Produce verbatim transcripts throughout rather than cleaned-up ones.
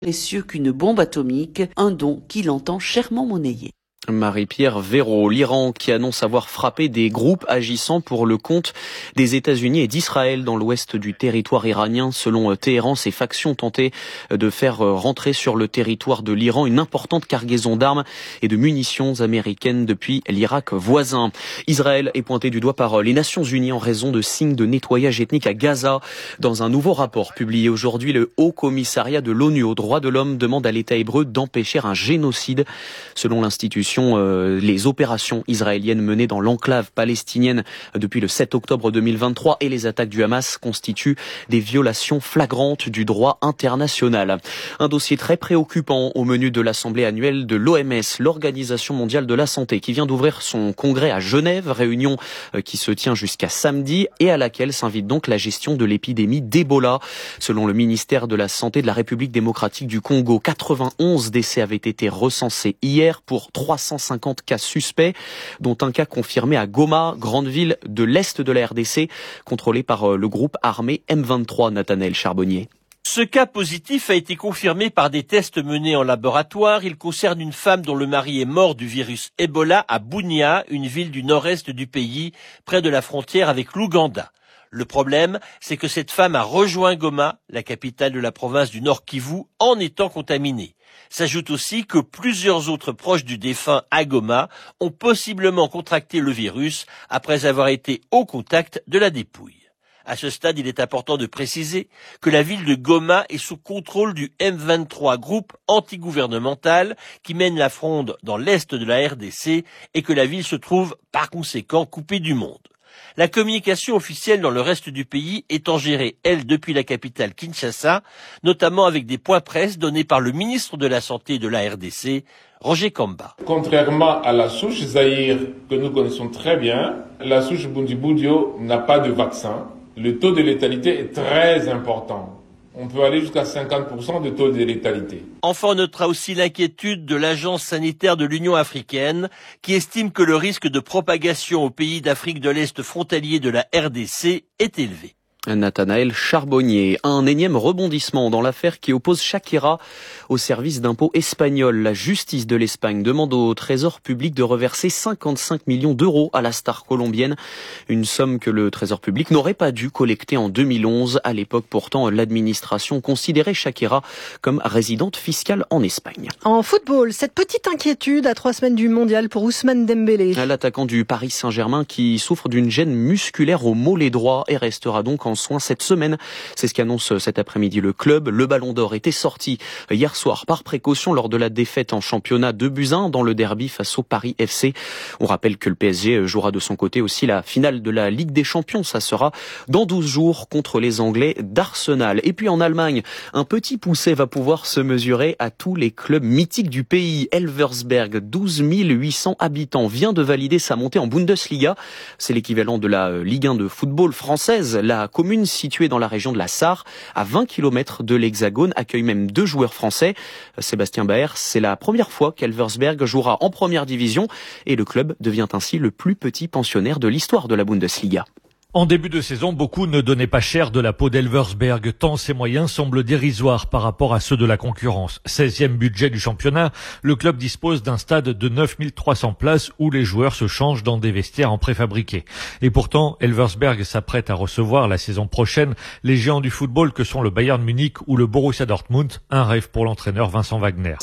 précieux qu'une bombe atomique, un don qu'il entend chèrement monnayer. Marie-Pierre Véraud, l'Iran qui annonce avoir frappé des groupes agissant pour le compte des États-Unis et d'Israël dans l'ouest du territoire iranien. Selon Téhéran, ces factions tentaient de faire rentrer sur le territoire de l'Iran une importante cargaison d'armes et de munitions américaines depuis l'Irak voisin. Israël est pointé du doigt par les Nations Unies en raison de signes de nettoyage ethnique à Gaza. Dans un nouveau rapport publié aujourd'hui, le Haut Commissariat de l'ONU aux droits de l'homme demande à l'État hébreu d'empêcher un génocide. Selon l'institution, les opérations israéliennes menées dans l'enclave palestinienne depuis le sept octobre deux mille vingt-trois et les attaques du Hamas constituent des violations flagrantes du droit international. Un dossier très préoccupant au menu de l'Assemblée annuelle de l'O M S, l'Organisation mondiale de la santé, qui vient d'ouvrir son congrès à Genève, réunion qui se tient jusqu'à samedi et à laquelle s'invite donc la gestion de l'épidémie d'Ebola. Selon le ministère de la Santé de la République démocratique du Congo, quatre-vingt-onze décès avaient été recensés hier pour trois cent cinquante cas suspects, dont un cas confirmé à Goma, grande ville de l'Est de la R D C, contrôlée par le groupe armé M vingt-trois, Nathanaël Charbonnier. Ce cas positif a été confirmé par des tests menés en laboratoire. Il concerne une femme dont le mari est mort du virus Ebola à Bunia, une ville du nord-est du pays, près de la frontière avec l'Ouganda. Le problème, c'est que cette femme a rejoint Goma, la capitale de la province du Nord Kivu, en étant contaminée. S'ajoute aussi que plusieurs autres proches du défunt à Goma ont possiblement contracté le virus après avoir été au contact de la dépouille. À ce stade, il est important de préciser que la ville de Goma est sous contrôle du M vingt-trois, groupe antigouvernemental qui mène la fronde dans l'est de la R D C et que la ville se trouve par conséquent coupée du monde. La communication officielle dans le reste du pays étant gérée, elle, depuis la capitale Kinshasa, notamment avec des points presse donnés par le ministre de la Santé de la R D C, Roger Kamba. Contrairement à la souche Zaïre que nous connaissons très bien, la souche Bundibugyo n'a pas de vaccin. Le taux de létalité est très important. On peut aller jusqu'à cinquante pour cent de taux de létalité. Enfin, on notera aussi l'inquiétude de l'Agence sanitaire de l'Union africaine qui estime que le risque de propagation aux pays d'Afrique de l'Est frontaliers de la R D C est élevé. Nathanaël Charbonnier. Un énième rebondissement dans l'affaire qui oppose Shakira au service d'impôt espagnol. La justice de l'Espagne demande au Trésor public de reverser cinquante-cinq millions d'euros à la star colombienne. Une somme que le Trésor public n'aurait pas dû collecter en deux mille onze. À l'époque, pourtant, l'administration considérait Shakira comme résidente fiscale en Espagne. En football, cette petite inquiétude à trois semaines du mondial pour Ousmane Dembélé. L'attaquant du Paris Saint-Germain qui souffre d'une gêne musculaire au mollet droit et restera donc en soins cette semaine. C'est ce qu'annonce cet après-midi le club. Le Ballon d'Or était sorti hier soir par précaution lors de la défaite en championnat deux buts à un dans le derby face au Paris F C. On rappelle que le P S G jouera de son côté aussi la finale de la Ligue des Champions. Ça sera dans douze jours contre les Anglais d'Arsenal. Et puis en Allemagne, un petit poucet va pouvoir se mesurer à tous les clubs mythiques du pays. Elversberg, douze mille huit cents habitants, vient de valider sa montée en Bundesliga. C'est l'équivalent de la Ligue un de football française. La commune située dans la région de la Sarre, à vingt kilomètres de l'Hexagone, accueille même deux joueurs français. Sébastien Baer, c'est la première fois qu'Elversberg jouera en première division et le club devient ainsi le plus petit pensionnaire de l'histoire de la Bundesliga. En début de saison, beaucoup ne donnaient pas cher de la peau d'Elversberg, tant ses moyens semblent dérisoires par rapport à ceux de la concurrence. seizième budget du championnat, le club dispose d'un stade de neuf mille trois cents places où les joueurs se changent dans des vestiaires en préfabriqué. Et pourtant, Elversberg s'apprête à recevoir la saison prochaine les géants du football que sont le Bayern Munich ou le Borussia Dortmund, un rêve pour l'entraîneur Vincent Wagner.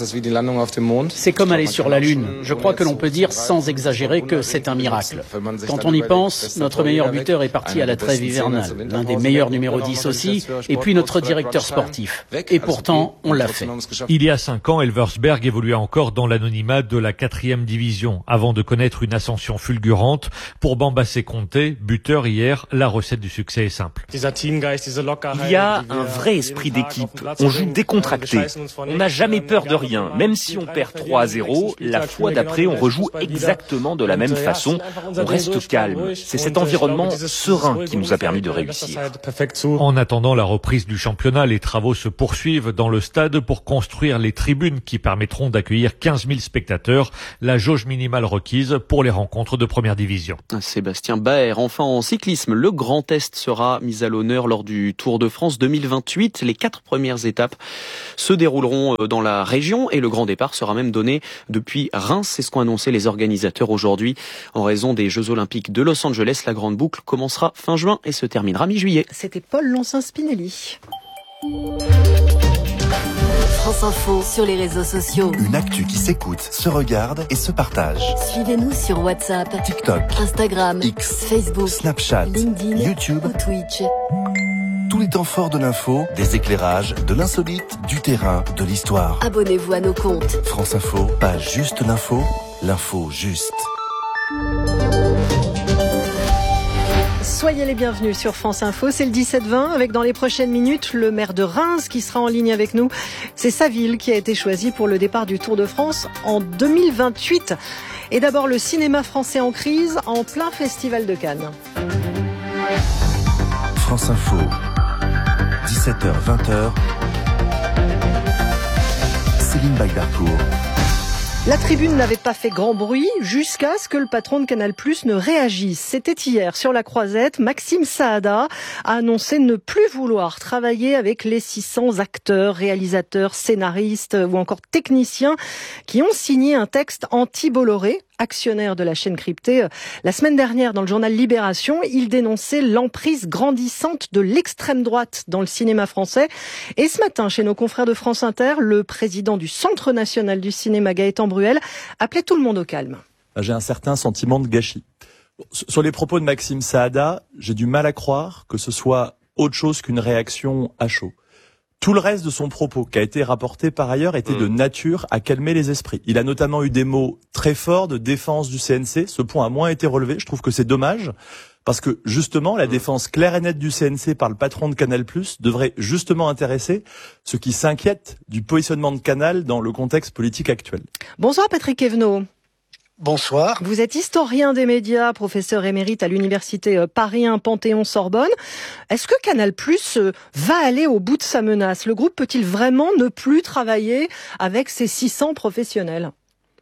C'est comme aller sur la Lune. Je crois que l'on peut dire sans exagérer que c'est un miracle. Quand on y pense, notre meilleur buteur est parti à la trêve hivernale, l'un des meilleurs numéro dix aussi, et puis notre directeur sportif. Et pourtant, on l'a fait. Il y a cinq ans, Elversberg évoluait encore dans l'anonymat de la quatrième division, avant de connaître une ascension fulgurante. Pour Bambassé Conté, buteur hier, la recette du succès est simple. Il y a un vrai esprit d'équipe. On joue décontracté. On n'a jamais peur de rien. Même si on perd trois à zéro, la fois d'après, on rejoue exactement de la même façon. On reste calme. C'est cet environnement serein qui nous a permis de réussir. En attendant la reprise du championnat, les travaux se poursuivent dans le stade pour construire les tribunes qui permettront d'accueillir quinze mille spectateurs, la jauge minimale requise pour les rencontres de première division. Sébastien Baer. Enfin en cyclisme, le Grand Est sera mis à l'honneur lors du Tour de France deux mille vingt-huit. Les quatre premières étapes se dérouleront dans la région et le grand départ sera même donné depuis Reims. C'est ce qu'ont annoncé les organisateurs aujourd'hui. En raison des Jeux Olympiques de Los Angeles, la grande boucle commencera fin juin et se terminera mi-juillet. C'était Paul Loncin-Spinelli. France Info sur les réseaux sociaux. Une actu qui s'écoute, se regarde et se partage. Suivez-nous sur WhatsApp, TikTok, Instagram, X, Facebook, Snapchat, LinkedIn, YouTube ou Twitch. Tous les temps forts de l'info, des éclairages, de l'insolite, du terrain, de l'histoire. Abonnez-vous à nos comptes. France Info, pas juste l'info, l'info juste. Soyez les bienvenus sur France Info, c'est le dix-sept vingt avec dans les prochaines minutes le maire de Reims qui sera en ligne avec nous. C'est sa ville qui a été choisie pour le départ du Tour de France en deux mille vingt-huit. Et d'abord le cinéma français en crise en plein festival de Cannes. France Info, dix-sept heures vingt. Céline Bagdarpour. La tribune n'avait pas fait grand bruit jusqu'à ce que le patron de Canal+ ne réagisse. C'était hier sur la Croisette. Maxime Saada a annoncé ne plus vouloir travailler avec les six cents acteurs, réalisateurs, scénaristes ou encore techniciens qui ont signé un texte anti-Bolloré, actionnaire de la chaîne cryptée. La semaine dernière, dans le journal Libération, il dénonçait l'emprise grandissante de l'extrême droite dans le cinéma français. Et ce matin, chez nos confrères de France Inter, le président du Centre national du cinéma, Gaëtan Bruel, appelait tout le monde au calme. J'ai un certain sentiment de gâchis. Sur les propos de Maxime Saada, j'ai du mal à croire que ce soit autre chose qu'une réaction à chaud. Tout le reste de son propos, qui a été rapporté par ailleurs, était de nature à calmer les esprits. Il a notamment eu des mots très forts de défense du C N C. Ce point a moins été relevé. Je trouve que c'est dommage, parce que justement, la défense claire et nette du C N C par le patron de Canal+ devrait justement intéresser ceux qui s'inquiètent du positionnement de Canal dans le contexte politique actuel. Bonsoir Patrick Evenot. Bonsoir. Vous êtes historien des médias, professeur émérite à l'université Paris un Panthéon-Sorbonne. Est-ce que Canal+ va aller au bout de sa menace ? Le groupe peut-il vraiment ne plus travailler avec ses six cents professionnels ?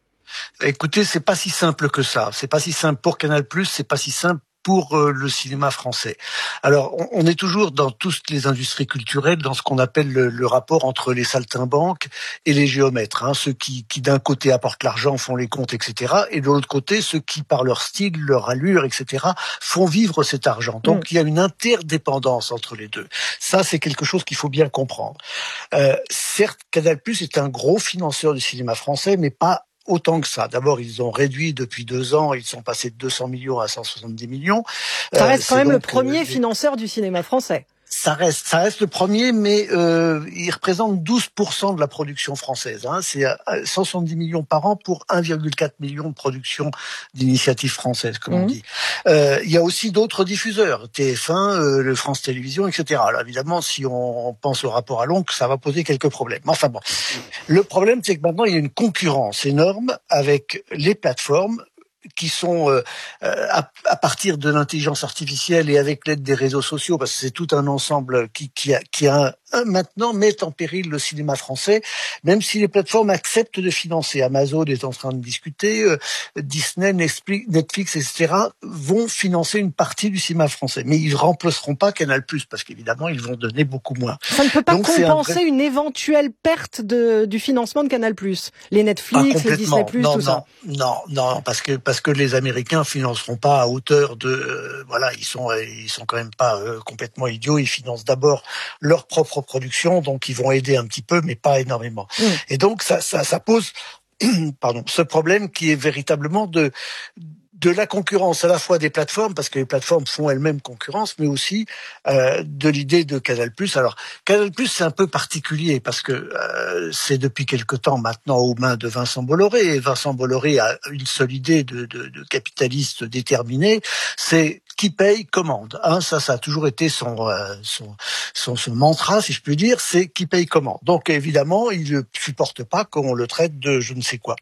Écoutez, c'est pas si simple que ça. C'est pas si simple pour Canal+, c'est pas si simple pour euh, le cinéma français. Alors, on, on est toujours dans toutes les industries culturelles, dans ce qu'on appelle le, le rapport entre les saltimbanques et les géomètres, hein, ceux qui, qui d'un côté apportent l'argent, font les comptes, et cetera, et de l'autre côté, ceux qui, par leur style, leur allure, et cetera, font vivre cet argent. Donc, mmh. il y a une interdépendance entre les deux. Ça, c'est quelque chose qu'il faut bien comprendre. Euh, certes, Canal+ est un gros financeur du cinéma français, mais pas autant que ça. D'abord, ils ont réduit depuis deux ans, ils sont passés de deux cents millions à cent soixante-dix millions. Ça reste euh, quand même le premier euh, financeur du cinéma français. Ça reste, ça reste le premier, mais euh, il représente douze pour cent de la production française. Hein. C'est cent soixante-dix millions par an pour un virgule quatre million de production d'initiatives françaises, comme mmh. on dit. Euh, il y a aussi d'autres diffuseurs, T F un, euh, le France Télévisions, et cetera. Alors évidemment, si on pense au rapport à l'oncle, ça va poser quelques problèmes. Enfin bon, le problème, c'est que maintenant, il y a une concurrence énorme avec les plateformes qui sont euh, à, à partir de l'intelligence artificielle et avec l'aide des réseaux sociaux, parce que c'est tout un ensemble qui, qui, a, qui a un, maintenant met en péril le cinéma français, même si les plateformes acceptent de financer. Amazon est en train de discuter, euh, Disney, Netflix, et cetera vont financer une partie du cinéma français, mais ils remplaceront pas Canal+, parce qu'évidemment ils vont donner beaucoup moins. Ça ne peut pas Donc, compenser vrai... une éventuelle perte de, du financement de Canal+, les Netflix, les Disney+, non, tout non, ça. Non, non, parce que parce que les Américains financeront pas à hauteur de, euh, voilà, ils sont ils sont quand même pas euh, complètement idiots. Ils financent d'abord leur propre production, donc ils vont aider un petit peu, mais pas énormément. Mmh. Et donc ça ça ça pose, pardon, ce problème qui est véritablement de de la concurrence à la fois des plateformes, parce que les plateformes font elles-mêmes concurrence, mais aussi euh, de l'idée de Canal+. Alors, Canal+, c'est un peu particulier, parce que euh, c'est depuis quelque temps maintenant aux mains de Vincent Bolloré, et Vincent Bolloré a une seule idée de, de, de capitaliste déterminé, c'est qui paye commande. Hein, ça, ça a toujours été son, euh, son, son, son mantra, si je puis dire, c'est qui paye commande. Donc évidemment, il ne supporte pas qu'on le traite de je ne sais quoi.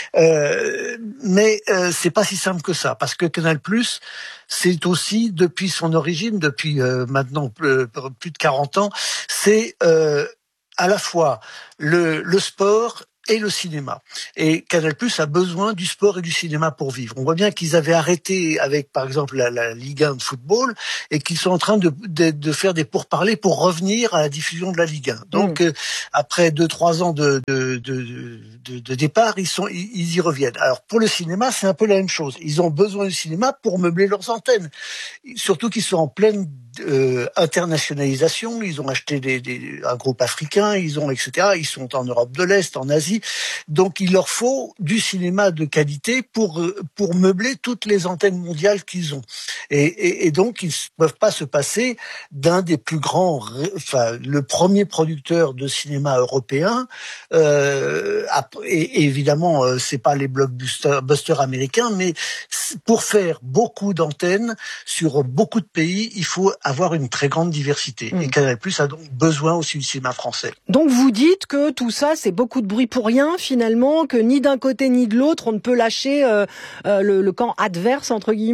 Euh, mais euh, c'est pas si simple que ça, parce que Canal+, c'est aussi, depuis son origine, depuis euh, maintenant plus, plus de quarante ans, c'est euh, à la fois le, le sport et le cinéma. Et Canal+ a besoin du sport et du cinéma pour vivre. On voit bien qu'ils avaient arrêté avec, par exemple, la, la Ligue un de football et qu'ils sont en train de, de, de faire des pourparlers pour revenir à la diffusion de la Ligue un. Donc, mmh. euh, après deux, trois ans de, de, de, de, de départ, ils, sont, ils, ils y reviennent. Alors, pour le cinéma, c'est un peu la même chose. Ils ont besoin du cinéma pour meubler leurs antennes. Surtout qu'ils sont en pleine Euh, internationalisation, ils ont acheté des, des, un groupe africain, ils ont et cetera. Ils sont en Europe de l'Est, en Asie, donc il leur faut du cinéma de qualité pour pour meubler toutes les antennes mondiales qu'ils ont. Et, et, et donc ils ne peuvent pas se passer d'un des plus grands, enfin le premier producteur de cinéma européen. Euh, et, et évidemment, euh, c'est pas les blockbusters busters américains, mais pour faire beaucoup d'antennes sur beaucoup de pays, il faut avoir une très grande diversité. Mmh. Et Canal+ a donc besoin aussi du cinéma français. Donc vous dites que tout ça, c'est beaucoup de bruit pour rien, finalement, que ni d'un côté ni de l'autre, on ne peut lâcher euh, euh, le, le camp adverse, entre guillemets ?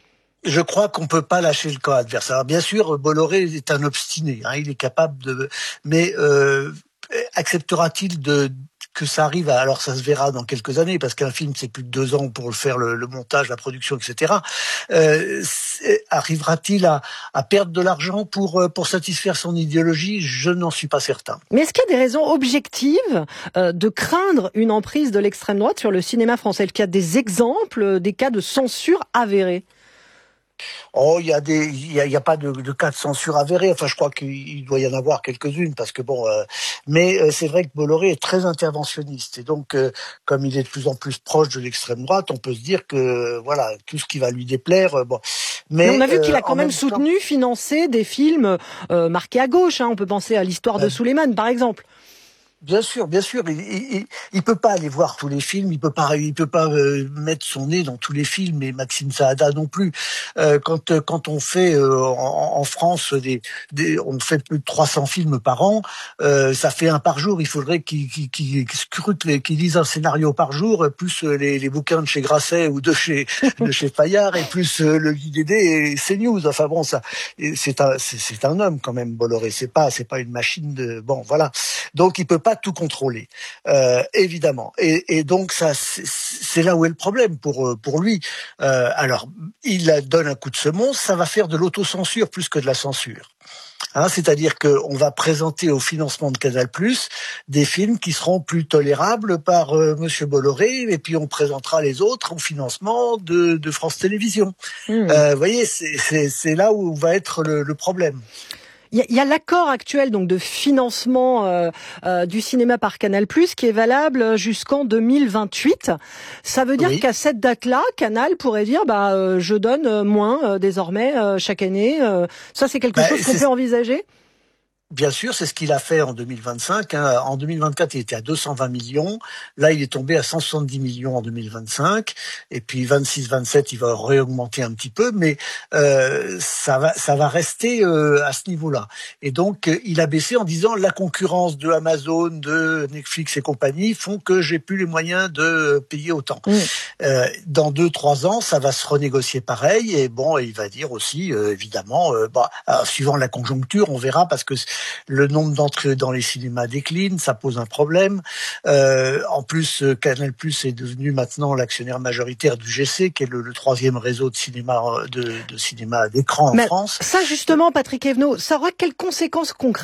Je crois qu'on peut pas lâcher le camp adverse. Alors bien sûr, Bolloré est un obstiné, hein, il est capable de... Mais euh, acceptera-t-il de... que ça arrive, à, alors ça se verra dans quelques années, parce qu'un film c'est plus de deux ans pour le faire, le, le montage, la production, et cetera. Euh, arrivera-t-il à, à perdre de l'argent pour pour satisfaire son idéologie ? Je n'en suis pas certain. Mais est-ce qu'il y a des raisons objectives euh, de craindre une emprise de l'extrême droite sur le cinéma français ? Est-ce qu'il y a des exemples, des cas de censure avérés ? Oh, il y a des, il y a, il y a pas de, de cas de censure avérés. Enfin, je crois qu'il doit y en avoir quelques-unes, parce que bon, euh, mais euh, c'est vrai que Bolloré est très interventionniste, et donc euh, comme il est de plus en plus proche de l'extrême droite, on peut se dire que voilà, tout ce qui va lui déplaire, euh, bon. Mais, mais on a vu qu'il a euh, quand même, même soutenu, temps... financé des films euh, marqués à gauche. Hein. On peut penser à l'histoire euh... de Souleymane, par exemple. Bien sûr, bien sûr, il, il, il peut pas aller voir tous les films, il peut pas, il peut pas euh, mettre son nez dans tous les films, et Maxime Saada non plus. Euh, quand quand on fait euh, en, en France des, des, on fait plus de trois cents films par an, euh, ça fait un par jour. Il faudrait qu'il qu'il, qu'il scrute, les, qu'il lise un scénario par jour, plus les, les bouquins de chez Grasset ou de chez de chez Fayard, et plus euh, le J D D et CNews. Enfin bon, ça, c'est un c'est, c'est un homme quand même, Bolloré. C'est pas c'est pas une machine de bon voilà. Donc il peut pas pas tout contrôler, euh, évidemment. Et, et donc ça, c'est, c'est là où est le problème pour pour lui. Euh, alors, il donne un coup de semonce, ça va faire de l'autocensure plus que de la censure. Hein, c'est-à-dire qu'on va présenter au financement de Canal+ des films qui seront plus tolérables par euh, Monsieur Bolloré, et puis on présentera les autres au financement de, de France Télévisions. Mmh. Euh, vous voyez, c'est, c'est, c'est là où va être le, le problème. Il y, y a l'accord actuel donc de financement euh, euh, du cinéma par Canal+, qui est valable jusqu'en deux mille vingt-huit. Ça veut dire oui. qu'à cette date-là, Canal pourrait dire bah euh, je donne moins euh, désormais euh, chaque année. Euh, ça c'est quelque bah, chose qu'on peut envisager ? Bien sûr, c'est ce qu'il a fait en deux mille vingt-cinq. Hein. En deux mille vingt-quatre, il était à deux cent vingt millions. Là, il est tombé à cent soixante-dix millions en deux mille vingt-cinq. Et puis vingt-six vingt-sept, il va réaugmenter un petit peu, mais euh, ça va, ça va rester euh, à ce niveau-là. Et donc, euh, il a baissé en disant la concurrence de Amazon, de Netflix et compagnie font que j'ai plus les moyens de payer autant. Mmh. Euh, dans deux, trois ans, ça va se renégocier pareil. Et bon, il va dire aussi, euh, évidemment, euh, bah, alors, suivant la conjoncture, on verra, parce que le nombre d'entrées dans les cinémas décline, ça pose un problème. Euh, en plus, Canal+ est devenu maintenant l'actionnaire majoritaire du G C, qui est le, le troisième réseau de cinéma de, de cinéma d'écran en Mais France. Ça, justement, Patrick Evenot, ça aura quelles conséquences concrètes ?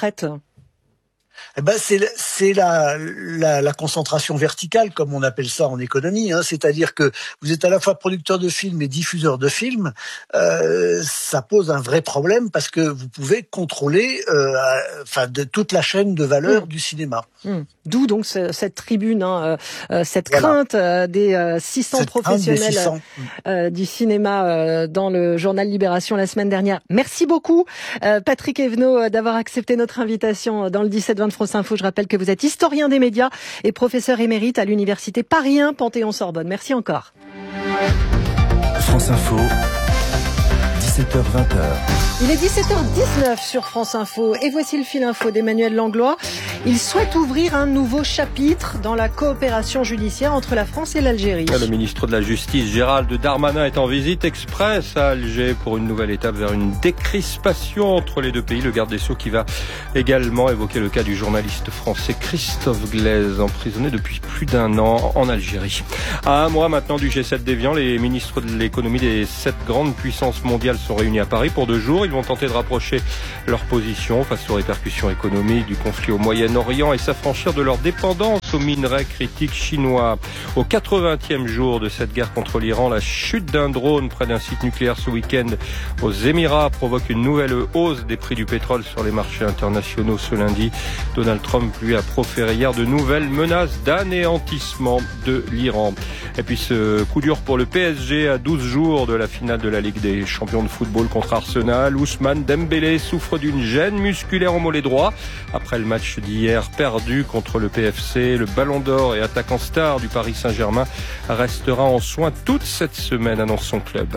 Eh ben c'est c'est la, la la concentration verticale, comme on appelle ça en économie, hein, c'est-à-dire que vous êtes à la fois producteur de films et diffuseur de films. Euh, ça pose un vrai problème, parce que vous pouvez contrôler euh, enfin de toute la chaîne de valeur mmh. du cinéma. Mmh. D'où donc ce, cette tribune, hein, euh, cette voilà. crainte euh, des euh, six cents cette professionnels six cents. Euh, du cinéma euh, dans le journal Libération la semaine dernière. Merci beaucoup, euh, Patrick Evenot, d'avoir accepté notre invitation dans le dix-sept vingt de France Info. Je rappelle que vous êtes historien des médias et professeur émérite à l'université Paris un Panthéon-Sorbonne. Merci encore. France Info. dix-sept heures vingt. Il est dix-sept heures dix-neuf sur France Info et voici le fil info d'Emmanuel Langlois. Il souhaite ouvrir un nouveau chapitre dans la coopération judiciaire entre la France et l'Algérie. Le ministre de la Justice, Gérald Darmanin, est en visite express à Alger pour une nouvelle étape vers une décrispation entre les deux pays. Le garde des Sceaux qui va également évoquer le cas du journaliste français Christophe Glaise, emprisonné depuis plus d'un an en Algérie. À un mois maintenant du G sept d'Évian, les ministres de l'économie des sept grandes puissances mondiales sont réunis à Paris pour deux jours. Ils vont tenter de rapprocher leur position face aux répercussions économiques du conflit au Moyen-Orient et s'affranchir de leur dépendance aux minerais critiques chinois. Au quatre-vingtième jour de cette guerre contre l'Iran, la chute d'un drone près d'un site nucléaire ce week-end aux Émirats provoque une nouvelle hausse des prix du pétrole sur les marchés internationaux ce lundi. Donald Trump, lui, a proféré hier de nouvelles menaces d'anéantissement de l'Iran. Et puis ce coup dur pour le P S G à douze jours de la finale de la Ligue des champions de football contre Arsenal. Ousmane Dembélé souffre d'une gêne musculaire au mollet droit. Après le match d'hier perdu contre le P F C, le Ballon d'Or et attaquant star du Paris Saint-Germain restera en soins toute cette semaine, annonce son club.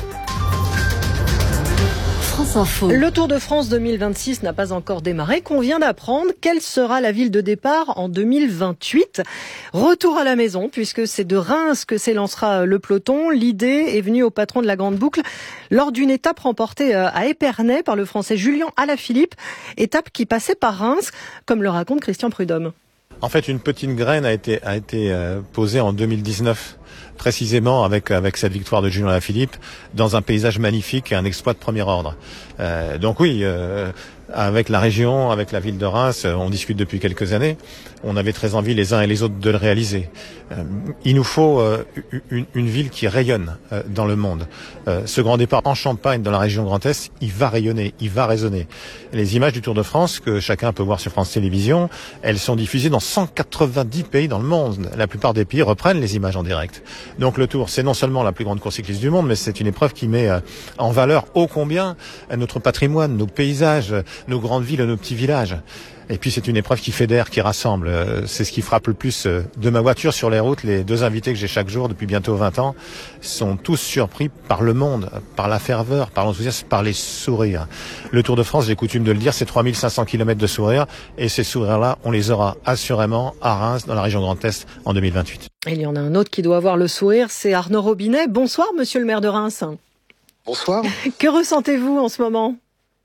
France Info. Le Tour de France deux mille vingt-six n'a pas encore démarré, qu'on vient d'apprendre quelle sera la ville de départ en deux mille vingt-huit. Retour à la maison, puisque c'est de Reims que s'élancera le peloton. L'idée est venue au patron de la Grande Boucle lors d'une étape remportée à Épernay par le Français Julien Alaphilippe, étape qui passait par Reims, comme le raconte Christian Prudhomme. En fait, une petite graine a été, a été euh, posée en deux mille dix-neuf, précisément avec, avec cette victoire de Julien Alaphilippe, dans un paysage magnifique et un exploit de premier ordre. Euh, donc oui, euh, avec la région, avec la ville de Reims, on discute depuis quelques années. On avait très envie les uns et les autres de le réaliser. Euh, il nous faut euh, une, une ville qui rayonne euh, dans le monde. Euh, ce grand départ en Champagne, dans la région Grand Est, il va rayonner, il va résonner. Les images du Tour de France, que chacun peut voir sur France Télévisions, elles sont diffusées dans cent quatre-vingt-dix pays dans le monde. La plupart des pays reprennent les images en direct. Donc le Tour, c'est non seulement la plus grande course cycliste du monde, mais c'est une épreuve qui met euh, en valeur ô combien notre patrimoine, nos paysages, nos grandes villes et nos petits villages. Et puis c'est une épreuve qui fédère, qui rassemble. C'est ce qui frappe le plus de ma voiture sur les routes. Les deux invités que j'ai chaque jour depuis bientôt vingt ans sont tous surpris par le monde, par la ferveur, par l'enthousiasme, par les sourires. Le Tour de France, j'ai coutume de le dire, c'est trois mille cinq cents kilomètres de sourires. Et ces sourires-là, on les aura assurément à Reims, dans la région Grand Est, en deux mille vingt-huit. Il y en a un autre qui doit avoir le sourire, c'est Arnaud Robinet. Bonsoir, monsieur le maire de Reims. Bonsoir. Que ressentez-vous en ce moment ?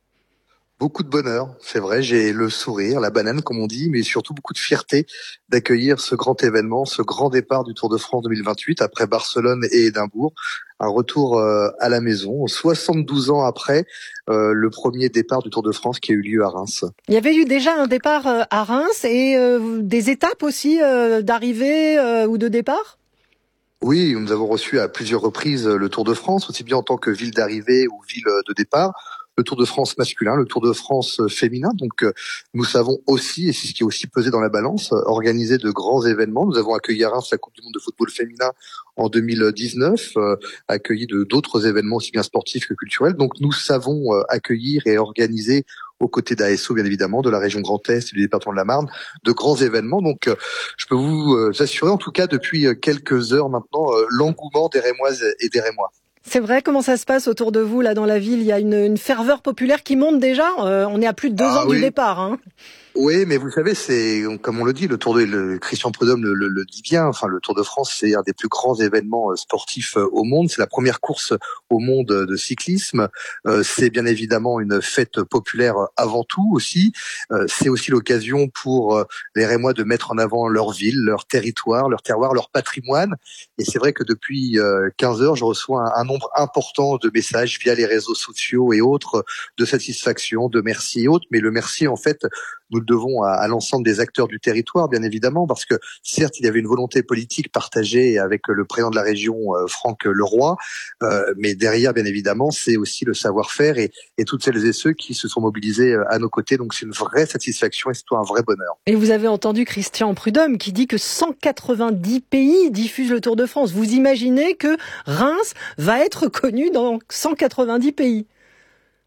Beaucoup de bonheur, c'est vrai, j'ai le sourire, la banane comme on dit, mais surtout beaucoup de fierté d'accueillir ce grand événement, ce grand départ du Tour de France deux mille vingt-huit après Barcelone et Édimbourg. Un retour euh, à la maison, soixante-douze ans après euh, le premier départ du Tour de France qui a eu lieu à Reims. Il y avait eu déjà un départ euh, à Reims et euh, des étapes aussi euh, d'arrivée euh, ou de départ ? Oui, nous avons reçu à plusieurs reprises le Tour de France, aussi bien en tant que ville d'arrivée ou ville de départ. Le Tour de France masculin, le Tour de France féminin. Donc, euh, nous savons aussi, et c'est ce qui est aussi pesé dans la balance, euh, organiser de grands événements. Nous avons accueilli à Reims la Coupe du Monde de football féminin en deux mille dix-neuf, euh, accueilli de d'autres événements aussi bien sportifs que culturels. Donc, nous savons euh, accueillir et organiser aux côtés d'A S O, bien évidemment, de la région Grand Est et du département de la Marne, de grands événements. Donc, euh, je peux vous euh, assurer, en tout cas, depuis quelques heures maintenant, euh, l'engouement des Rémoises et des Rémois. C'est vrai, comment ça se passe autour de vous, là, dans la ville ? Il y a une, une ferveur populaire qui monte déjà. Euh, on est à plus de deux ah, ans oui. du départ, hein. Oui, mais vous savez, c'est comme on le dit, le Tour de le, Christian Prudhomme le, le, le dit bien. Enfin, le Tour de France, c'est un des plus grands événements sportifs au monde. C'est la première course au monde de cyclisme. Euh, c'est bien évidemment une fête populaire avant tout aussi. Euh, c'est aussi l'occasion pour les Rémois de mettre en avant leur ville, leur territoire, leur terroir, leur patrimoine. Et c'est vrai que depuis quinze heures, je reçois un, un nombre important de messages via les réseaux sociaux et autres de satisfaction, de merci et autres. Mais le merci, en fait, nous le devons à, à l'ensemble des acteurs du territoire, bien évidemment, parce que certes, il y avait une volonté politique partagée avec le président de la région, euh, Franck Leroy, euh, mais derrière, bien évidemment, c'est aussi le savoir-faire et, et toutes celles et ceux qui se sont mobilisés à nos côtés. Donc, c'est une vraie satisfaction et c'est un vrai bonheur. Et vous avez entendu Christian Prudhomme qui dit que cent quatre-vingt-dix pays diffusent le Tour de France. Vous imaginez que Reims va être connu dans cent quatre-vingt-dix pays ?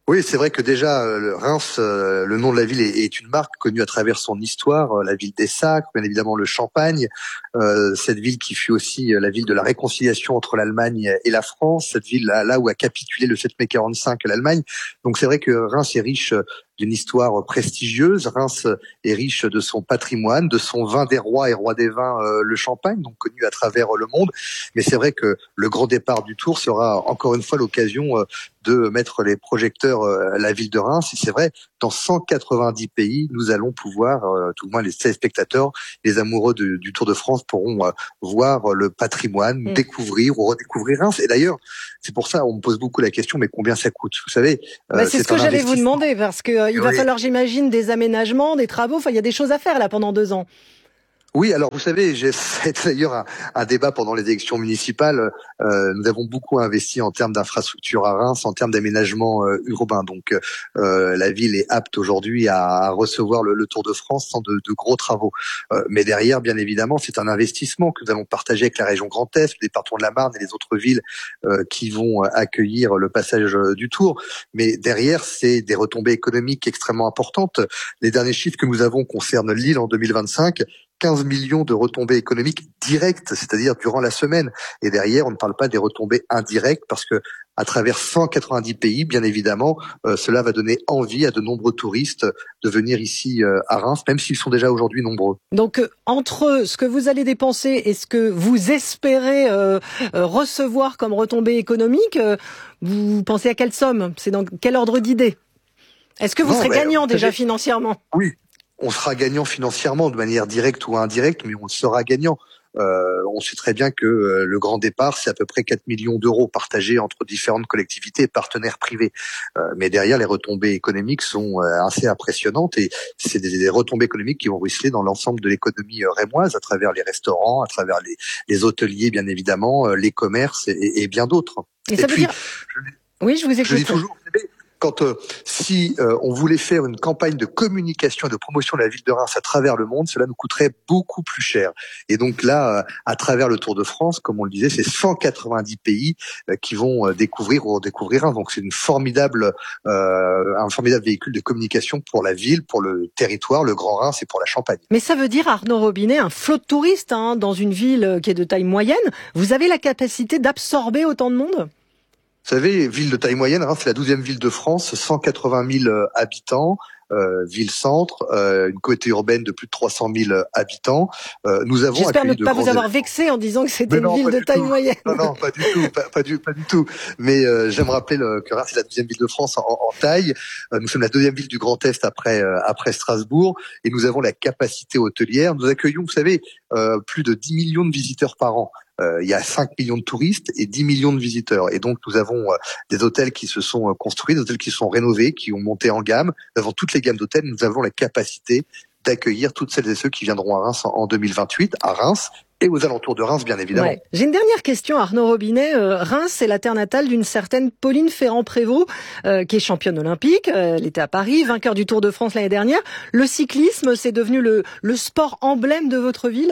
Oui, c'est vrai que déjà, euh, Reims, euh, le nom de la ville est, est une marque connue à travers son histoire, euh, la ville des Sacres, bien évidemment le Champagne, euh, cette ville qui fut aussi euh, la ville de la réconciliation entre l'Allemagne et la France, cette ville là, là où a capitulé le sept mai quarante-cinq l'Allemagne. Donc c'est vrai que Reims est riche euh, d'une histoire prestigieuse. Reims est riche de son patrimoine, de son vin des rois et roi des vins, euh, le Champagne, donc connu à travers le monde. Mais c'est vrai que le grand départ du Tour sera encore une fois l'occasion euh, de mettre les projecteurs euh, à la ville de Reims. Et c'est vrai, dans cent quatre-vingt-dix pays, nous allons pouvoir, euh, tout au moins les téléspectateurs, les amoureux de, du Tour de France pourront euh, voir le patrimoine, mmh. découvrir ou redécouvrir Reims. Et d'ailleurs, c'est pour ça on me pose beaucoup la question, mais combien ça coûte? Vous savez, euh, bah, c'est, c'est ce que j'allais vous demander, parce que euh, il va oui. falloir, j'imagine, des aménagements, des travaux. Enfin, il y a des choses à faire là pendant deux ans. Oui, alors vous savez, j'ai fait d'ailleurs un, un débat pendant les élections municipales. Euh, nous avons beaucoup investi en termes d'infrastructures à Reims, en termes d'aménagement euh, urbain. Donc euh, la ville est apte aujourd'hui à, à recevoir le, le Tour de France sans de, de gros travaux. Euh, mais derrière, bien évidemment, c'est un investissement que nous allons partager avec la région Grand Est, le département de la Marne et les autres villes euh, qui vont accueillir le passage du Tour. Mais derrière, c'est des retombées économiques extrêmement importantes. Les derniers chiffres que nous avons concernent Lille en deux mille vingt-cinq. quinze millions de retombées économiques directes, c'est-à-dire durant la semaine. Et derrière, on ne parle pas des retombées indirectes parce que à travers cent quatre-vingt-dix pays, bien évidemment, euh, cela va donner envie à de nombreux touristes de venir ici euh, à Reims, même s'ils sont déjà aujourd'hui nombreux. Donc, euh, entre ce que vous allez dépenser et ce que vous espérez euh, euh, recevoir comme retombées économiques, euh, vous pensez à quelle somme? C'est dans quel ordre d'idée? Est-ce que vous non, serez gagnant déjà savez, financièrement? Oui. On sera gagnant financièrement de manière directe ou indirecte, mais on sera gagnant. Euh, on sait très bien que euh, le grand départ, c'est à peu près quatre millions d'euros partagés entre différentes collectivités et partenaires privés. Euh, mais derrière, les retombées économiques sont euh, assez impressionnantes et c'est des, des retombées économiques qui vont ruisseler dans l'ensemble de l'économie euh, rémoise, à travers les restaurants, à travers les, les hôteliers, bien évidemment, euh, les commerces et, et bien d'autres. Et, et ça puis, veut dire... Je, oui, je vous écoute. Je dis toujours, quand euh, si euh, on voulait faire une campagne de communication et de promotion de la ville de Reims à travers le monde, cela nous coûterait beaucoup plus cher. Et donc là, euh, à travers le Tour de France, comme on le disait, c'est cent quatre-vingt-dix pays euh, qui vont euh, découvrir ou redécouvrir Reims. Donc c'est une formidable, euh, un formidable véhicule de communication pour la ville, pour le territoire, le Grand Reims et pour la Champagne. Mais ça veut dire, Arnaud Robinet, un flot de touristes hein, dans une ville qui est de taille moyenne. Vous avez la capacité d'absorber autant de monde ? Vous savez, ville de taille moyenne, Reims, c'est la douzième ville de France, cent quatre-vingt mille habitants, euh, ville-centre, euh, une communauté urbaine de plus de trois cent mille habitants. Euh, nous avons J'espère ne pas vous avoir événements. vexé en disant que c'était non, une ville de taille tout. moyenne. Non, non, pas du tout, pas, pas, du, pas du tout. Mais euh, j'aime rappeler le, que Reims c'est la deuxième ville de France en, en taille. Euh, nous sommes la deuxième ville du Grand Est après euh, après Strasbourg, et nous avons la capacité hôtelière. Nous accueillons, vous savez, euh, plus de dix millions de visiteurs par an. Euh, il y a cinq millions de touristes et dix millions de visiteurs. Et donc, nous avons euh, des hôtels qui se sont euh, construits, des hôtels qui sont rénovés, qui ont monté en gamme. Nous avons toutes les gammes d'hôtels. Nous avons la capacité d'accueillir toutes celles et ceux qui viendront à Reims en, en deux mille vingt-huit, à Reims et aux alentours de Reims, bien évidemment. Ouais. J'ai une dernière question, Arnaud Robinet. Euh, Reims, c'est la terre natale d'une certaine Pauline Ferrand-Prévot, euh, qui est championne olympique. Euh, elle était à Paris, vainqueur du Tour de France l'année dernière. Le cyclisme, c'est devenu le, le sport emblème de votre ville ?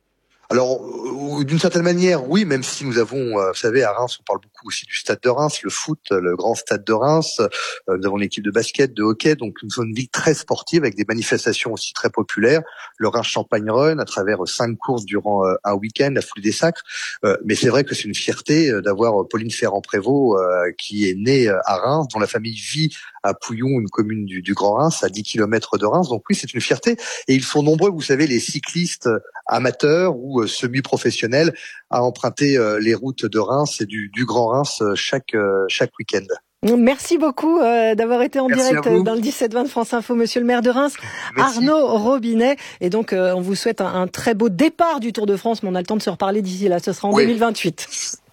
Alors, d'une certaine manière, oui, même si nous avons, euh, vous savez, à Reims, on parle beaucoup aussi du stade de Reims, le foot, le grand stade de Reims. Euh, nous avons une équipe de basket, de hockey, donc nous sommes une ville très sportive avec des manifestations aussi très populaires. Le Reims Champagne Run, à travers cinq courses durant euh, un week-end, la foulée des Sacres. Euh, mais c'est vrai que c'est une fierté euh, d'avoir Pauline Ferrand-Prévot euh, qui est née euh, à Reims, dont la famille vit à Pouillon, une commune du, du Grand Reims, à dix kilomètres de Reims. Donc oui, c'est une fierté. Et ils sont nombreux, vous savez, les cyclistes amateurs ou semi-professionnels à emprunter euh, les routes de Reims et du, du Grand Reims euh, chaque, euh, chaque week-end. Merci beaucoup euh, d'avoir été en Merci direct dans le dix-sept vingt de France Info, monsieur le maire de Reims, Merci. Arnaud Robinet. Et donc, euh, on vous souhaite un, un très beau départ du Tour de France, mais on a le temps de se reparler d'ici là. Ce sera en oui. deux mille vingt-huit.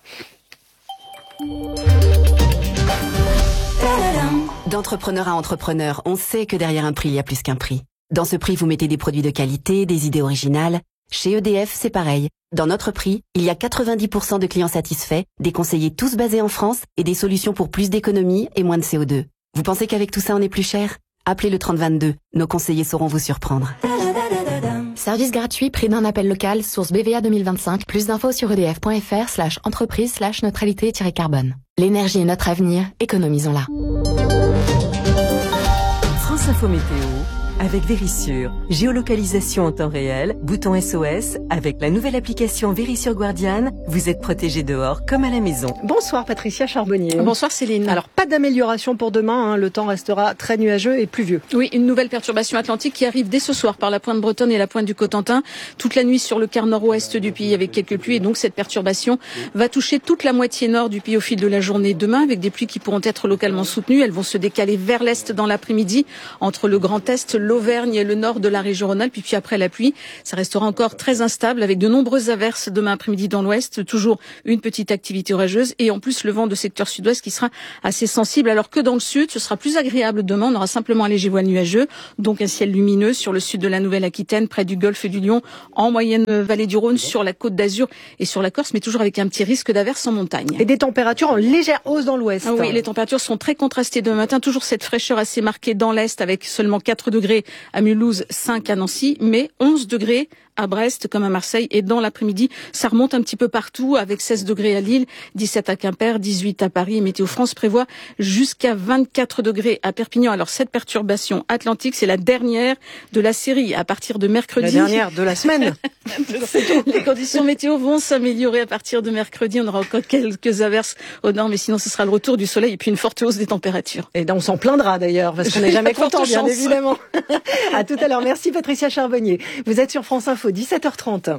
D'entrepreneur à entrepreneur, on sait que derrière un prix, il y a plus qu'un prix. Dans ce prix, vous mettez des produits de qualité, des idées originales. Chez E D F, c'est pareil. Dans notre prix, il y a quatre-vingt-dix pour cent de clients satisfaits, des conseillers tous basés en France et des solutions pour plus d'économie et moins de C O deux. Vous pensez qu'avec tout ça, on est plus cher ? Appelez le trente vingt-deux. Nos conseillers sauront vous surprendre. Service gratuit, prix d'un appel local, source B V A deux mille vingt-cinq. Plus d'infos sur edf.fr slash entreprise slash neutralité-carbone. L'énergie est notre avenir, économisons-la. France Info Météo avec Vérissure. Géolocalisation en temps réel, bouton S O S. Avec la nouvelle application Vérissure Guardian, vous êtes protégé dehors comme à la maison. Bonsoir Patricia Charbonnier. Bonsoir Céline. Alors pas d'amélioration pour demain, hein. Le temps restera très nuageux et pluvieux. Oui, une nouvelle perturbation atlantique qui arrive dès ce soir par la pointe bretonne et la pointe du Cotentin. Toute la nuit sur le quart nord-ouest du pays avec quelques pluies et donc cette perturbation va toucher toute la moitié nord du pays au fil de la journée demain avec des pluies qui pourront être localement soutenues. Elles vont se décaler vers l'est dans l'après-midi entre le Grand Est, l'Auvergne et le nord de la région Rhône-Alpes. Puis après la pluie, ça restera encore très instable avec de nombreuses averses demain après-midi dans l'ouest. Toujours une petite activité orageuse et en plus le vent de secteur sud-ouest qui sera assez sensible. Alors que dans le sud, ce sera plus agréable demain. On aura simplement un léger voile nuageux, donc un ciel lumineux sur le sud de la Nouvelle-Aquitaine, près du golfe du Lion, en moyenne vallée du Rhône, sur la Côte d'Azur et sur la Corse, mais toujours avec un petit risque d'averses en montagne. Et des températures en légère hausse dans l'ouest. Ah oui, les températures sont très contrastées demain matin. Toujours cette fraîcheur assez marquée dans l'est avec seulement quatre degrés à Mulhouse, cinq à Nancy, mais onze degrés à Brest comme à Marseille et dans l'après-midi, ça remonte un petit peu partout avec seize degrés à Lille, dix-sept à Quimper, dix-huit à Paris. Météo France prévoit jusqu'à vingt-quatre degrés à Perpignan. Alors cette perturbation atlantique, c'est la dernière de la série à partir de mercredi. La dernière de la semaine. Les conditions météo vont s'améliorer à partir de mercredi. On aura encore quelques averses au nord, mais sinon ce sera le retour du soleil et puis une forte hausse des températures. Et on s'en plaindra d'ailleurs, parce qu'on n'est jamais content, bien chance. Évidemment. À tout à l'heure. Merci Patricia Charbonnier. Vous êtes sur France Info, dix-sept heures trente.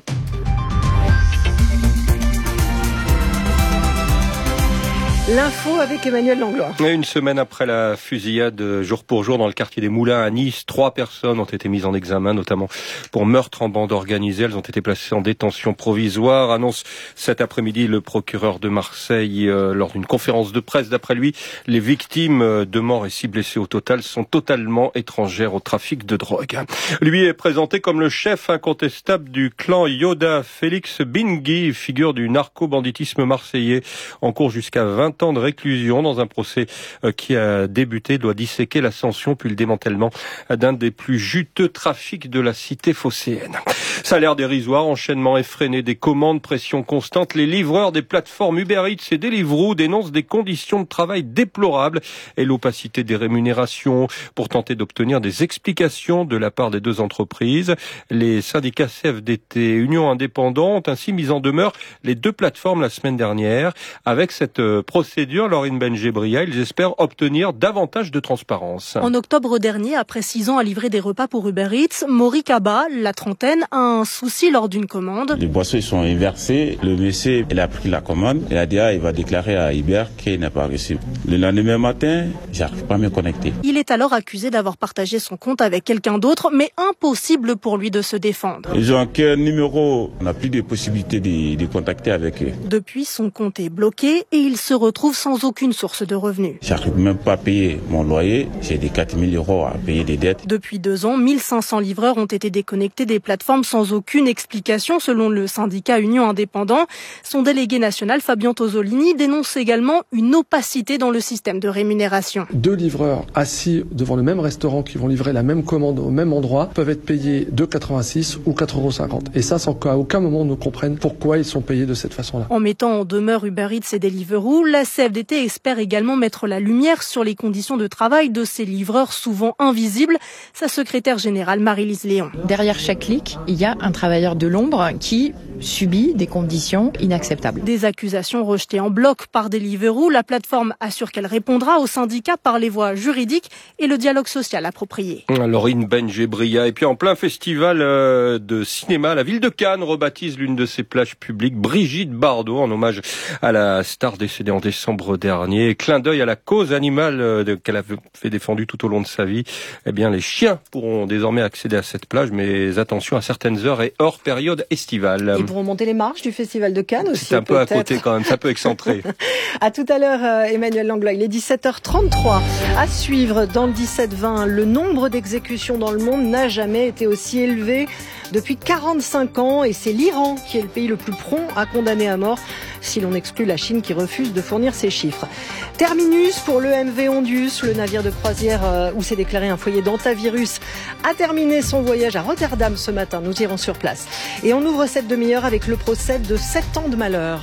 L'info avec Emmanuel Langlois. Une semaine après la fusillade jour pour jour dans le quartier des Moulins à Nice, trois personnes ont été mises en examen, notamment pour meurtre en bande organisée. Elles ont été placées en détention provisoire, annonce cet après-midi le procureur de Marseille euh, lors d'une conférence de presse. D'après lui, les victimes de morts et six blessés au total sont totalement étrangères au trafic de drogue. Lui est présenté comme le chef incontestable du clan Yoda. Félix Bingui, figure du narco-banditisme marseillais, en cours jusqu'à vingt ans de réclusion dans un procès qui a débuté, doit disséquer l'ascension puis le démantèlement d'un des plus juteux trafics de la cité phocéenne. Salaire dérisoire, enchaînement effréné des commandes, pression constante. Les livreurs des plateformes Uber Eats et Deliveroo dénoncent des conditions de travail déplorables et l'opacité des rémunérations. Pour tenter d'obtenir des explications de la part des deux entreprises, les syndicats C F D T et Union Indépendant ont ainsi mis en demeure les deux plateformes la semaine dernière. Avec cette procédure, Laurine Benjebria, ils espèrent obtenir davantage de transparence. En octobre dernier, après six ans à livrer des repas pour Uber Eats, Maury Kaba, la trentaine, a un souci lors d'une commande. Les boissons sont inversées. Le monsieur, il a pris la commande. Il a dit, ah, il va déclarer à Uber qu'il n'a pas reçu. Le lendemain matin, j'arrive pas à me connecter. Il est alors accusé d'avoir partagé son compte avec quelqu'un d'autre, mais impossible pour lui de se défendre. Ils ont qu'un numéro. On n'a plus de possibilité de, de contacter avec eux. Depuis, son compte est bloqué et il se retrouve sans aucune source de revenus. J'arrive même pas à payer mon loyer. J'ai des quatre mille euros à payer des dettes. Depuis deux ans, mille cinq cents livreurs ont été déconnectés des plateformes sans aucune explication, selon le syndicat Union Indépendant. Son délégué national, Fabien Tosolini, dénonce également une opacité dans le système de rémunération. Deux livreurs assis devant le même restaurant qui vont livrer la même commande au même endroit peuvent être payés deux euros quatre-vingt-six ou quatre euros cinquante. Et ça sans qu'à aucun moment on ne comprenne pourquoi ils sont payés de cette façon-là. En mettant en demeure Uber Eats et Deliveroo, la C F D T espère également mettre la lumière sur les conditions de travail de ces livreurs souvent invisibles. Sa secrétaire générale, Marie-Lise Léon. Derrière chaque clic, il y a un travailleur de l'ombre qui subit des conditions inacceptables. Des accusations rejetées en bloc par Deliveroo. La plateforme assure qu'elle répondra aux syndicats par les voies juridiques et le dialogue social approprié. Laurine Benjebria. Et puis en plein festival de cinéma, la ville de Cannes rebaptise l'une de ses plages publiques Brigitte Bardot en hommage à la star décédée en décembre dernier. Clin d'œil à la cause animale qu'elle a fait défendre tout au long de sa vie. Eh bien, les chiens pourront désormais accéder à cette plage, mais attention à certaines heures et hors période estivale. Ils pourront monter les marches du festival de Cannes aussi. C'est un peu peut-être. À côté quand même, ça peut excentrer. À tout à l'heure, Emmanuel Langlois. Il est dix-sept heures trente-trois. À suivre dans le dix-sept vingt, le nombre d'exécutions dans le monde n'a jamais été aussi élevé depuis quarante-cinq ans et c'est l'Iran qui est le pays le plus prompt à condamner à mort si l'on exclut la Chine qui refuse de fournir ces chiffres. Terminus pour le M V Ondius, le navire de croisière où s'est déclaré un foyer d'antavirus, a terminé son voyage à Rotterdam ce matin. Nous irons sur place. Et on ouvre cette demi-heure avec le procès de sept ans de malheur.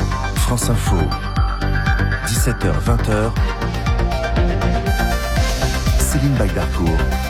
France Info, dix-sept heures vingt. Céline Bagdarcourt.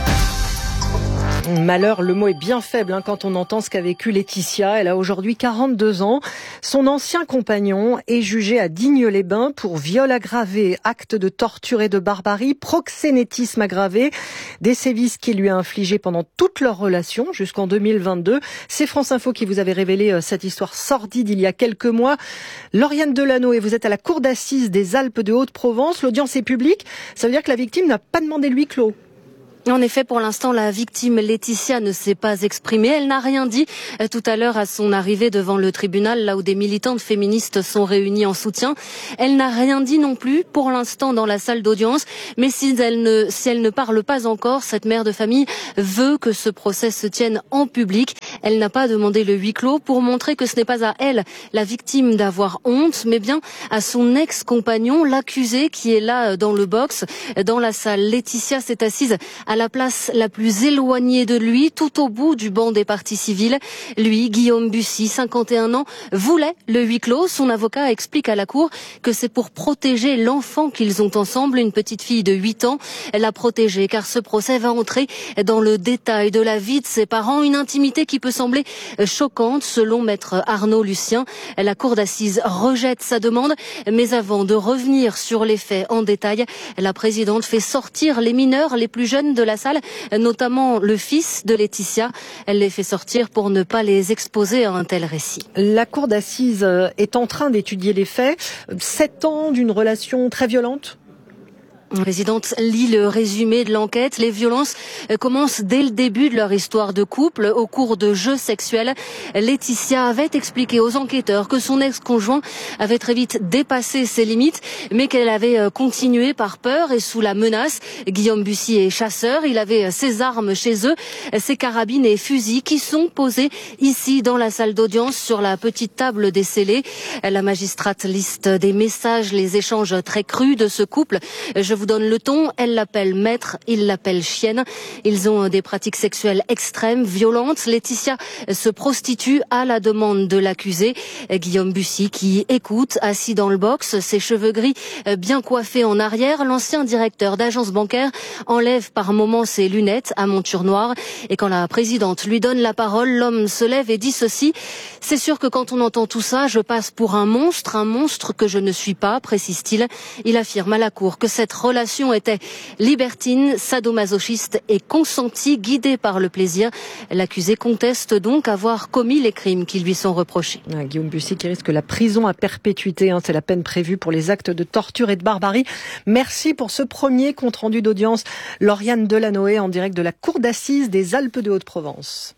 Malheur, le mot est bien faible hein, quand on entend ce qu'a vécu Laetitia. Elle a aujourd'hui quarante-deux ans. Son ancien compagnon est jugé à Digne-les-Bains pour viol aggravé, acte de torture et de barbarie, proxénétisme aggravé, des sévices qu'il lui a infligés pendant toute leur relation jusqu'en deux mille vingt-deux. C'est France Info qui vous avait révélé cette histoire sordide il y a quelques mois. Lauriane Delanoë, vous êtes à la cour d'assises des Alpes de Haute-Provence. L'audience est publique. Ça veut dire que la victime n'a pas demandé le huis clos. En effet, pour l'instant, la victime Laetitia ne s'est pas exprimée. Elle n'a rien dit tout à l'heure à son arrivée devant le tribunal, là où des militantes féministes sont réunies en soutien. Elle n'a rien dit non plus, pour l'instant, dans la salle d'audience. Mais si elle ne, si elle ne parle pas encore, cette mère de famille veut que ce procès se tienne en public. Elle n'a pas demandé le huis clos pour montrer que ce n'est pas à elle, la victime, d'avoir honte, mais bien à son ex-compagnon, l'accusé, qui est là dans le box, dans la salle. Laetitia s'est assise à la place la plus éloignée de lui, tout au bout du banc des parties civiles. Lui, Guillaume Bussy, cinquante et un ans, voulait le huis clos. Son avocat explique à la cour que c'est pour protéger l'enfant qu'ils ont ensemble, une petite fille de huit ans. La protéger car ce procès va entrer dans le détail de la vie de ses parents, une intimité qui peut sembler choquante selon maître Arnaud Lucien. La cour d'assises rejette sa demande, mais avant de revenir sur les faits en détail, la présidente fait sortir les mineurs les plus jeunes de la salle, notamment le fils de Laetitia. Elle les fait sortir pour ne pas les exposer à un tel récit. La cour d'assises est en train d'étudier les faits. Sept ans d'une relation très violente. La présidente lit le résumé de l'enquête. Les violences commencent dès le début de leur histoire de couple, au cours de jeux sexuels. Laetitia avait expliqué aux enquêteurs que son ex-conjoint avait très vite dépassé ses limites, mais qu'elle avait continué par peur et sous la menace. Guillaume Bussy est chasseur. Il avait ses armes chez eux, ses carabines et fusils qui sont posés ici dans la salle d'audience sur la petite table des scellés. La magistrate liste des messages, les échanges très crus de ce couple. Je vous donne le ton, elle l'appelle maître, il l'appelle chienne. Ils ont des pratiques sexuelles extrêmes, violentes. Laetitia se prostitue à la demande de l'accusé. Guillaume Bussy qui écoute, assis dans le box, ses cheveux gris bien coiffés en arrière. L'ancien directeur d'agence bancaire enlève par moments ses lunettes à monture noire. Et quand la présidente lui donne la parole, l'homme se lève et dit ceci: c'est sûr que quand on entend tout ça, je passe pour un monstre, un monstre que je ne suis pas, précise-t-il. Il affirme à la cour que cette relation était libertine, sadomasochiste et consentie, guidée par le plaisir. L'accusé conteste donc avoir commis les crimes qui lui sont reprochés. Ah, Guillaume Bussy qui risque la prison à perpétuité, hein, c'est la peine prévue pour les actes de torture et de barbarie. Merci pour ce premier compte-rendu d'audience. Lauriane Delanoë en direct de la cour d'assises des Alpes de Haute-Provence.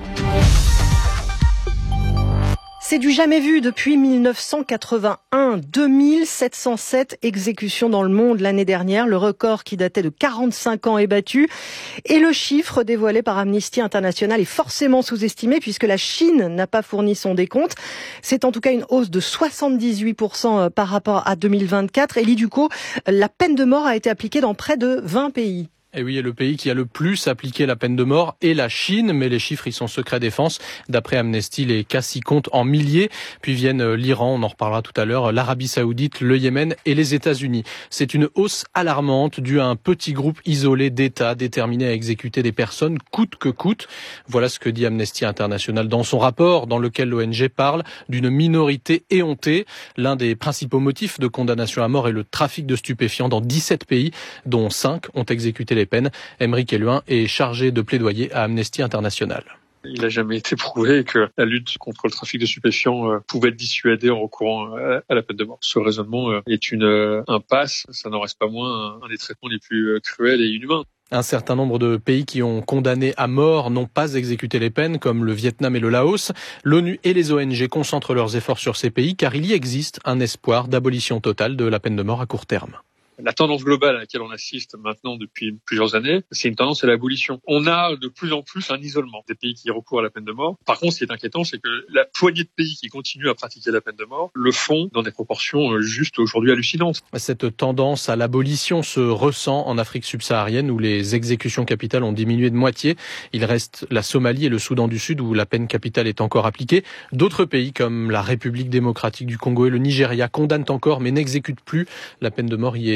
C'est du jamais vu depuis mille neuf cent quatre-vingt-un. deux mille sept cent sept exécutions dans le monde l'année dernière. Le record qui datait de quarante-cinq ans est battu. Et le chiffre dévoilé par Amnesty International est forcément sous-estimé puisque la Chine n'a pas fourni son décompte. C'est en tout cas une hausse de soixante-dix-huit pour cent par rapport à deux mille vingt-quatre. Elie Ducot, la peine de mort a été appliquée dans près de vingt pays. Et oui, et le pays qui a le plus appliqué la peine de mort est la Chine, mais les chiffres, ils sont secret défense. D'après Amnesty, les cas s'y comptent en milliers. Puis viennent l'Iran, on en reparlera tout à l'heure, l'Arabie Saoudite, le Yémen et les États-Unis. C'est une hausse alarmante due à un petit groupe isolé d'États déterminés à exécuter des personnes coûte que coûte. Voilà ce que dit Amnesty International dans son rapport, dans lequel l'O N G parle d'une minorité éhontée. L'un des principaux motifs de condamnation à mort est le trafic de stupéfiants dans dix-sept pays, dont cinq ont exécuté les peines. Aymeric Eluin est chargé de plaidoyer à Amnesty International. Il n'a jamais été prouvé que la lutte contre le trafic de stupéfiants euh, pouvait être dissuadée en recourant à, à la peine de mort. Ce raisonnement euh, est une euh, impasse, ça n'en reste pas moins un, un des traitements les plus euh, cruels et inhumains. Un certain nombre de pays qui ont condamné à mort n'ont pas exécuté les peines, comme le Vietnam et le Laos. L'ONU et les O N G concentrent leurs efforts sur ces pays, car il y existe un espoir d'abolition totale de la peine de mort à court terme. La tendance globale à laquelle on assiste maintenant depuis plusieurs années, c'est une tendance à l'abolition. On a de plus en plus un isolement des pays qui recourent à la peine de mort. Par contre, ce qui est inquiétant, c'est que la poignée de pays qui continuent à pratiquer la peine de mort le font dans des proportions juste aujourd'hui hallucinantes. Cette tendance à l'abolition se ressent en Afrique subsaharienne où les exécutions capitales ont diminué de moitié. Il reste la Somalie et le Soudan du Sud où la peine capitale est encore appliquée. D'autres pays comme la République démocratique du Congo et le Nigeria condamnent encore mais n'exécutent plus. La peine de mort y est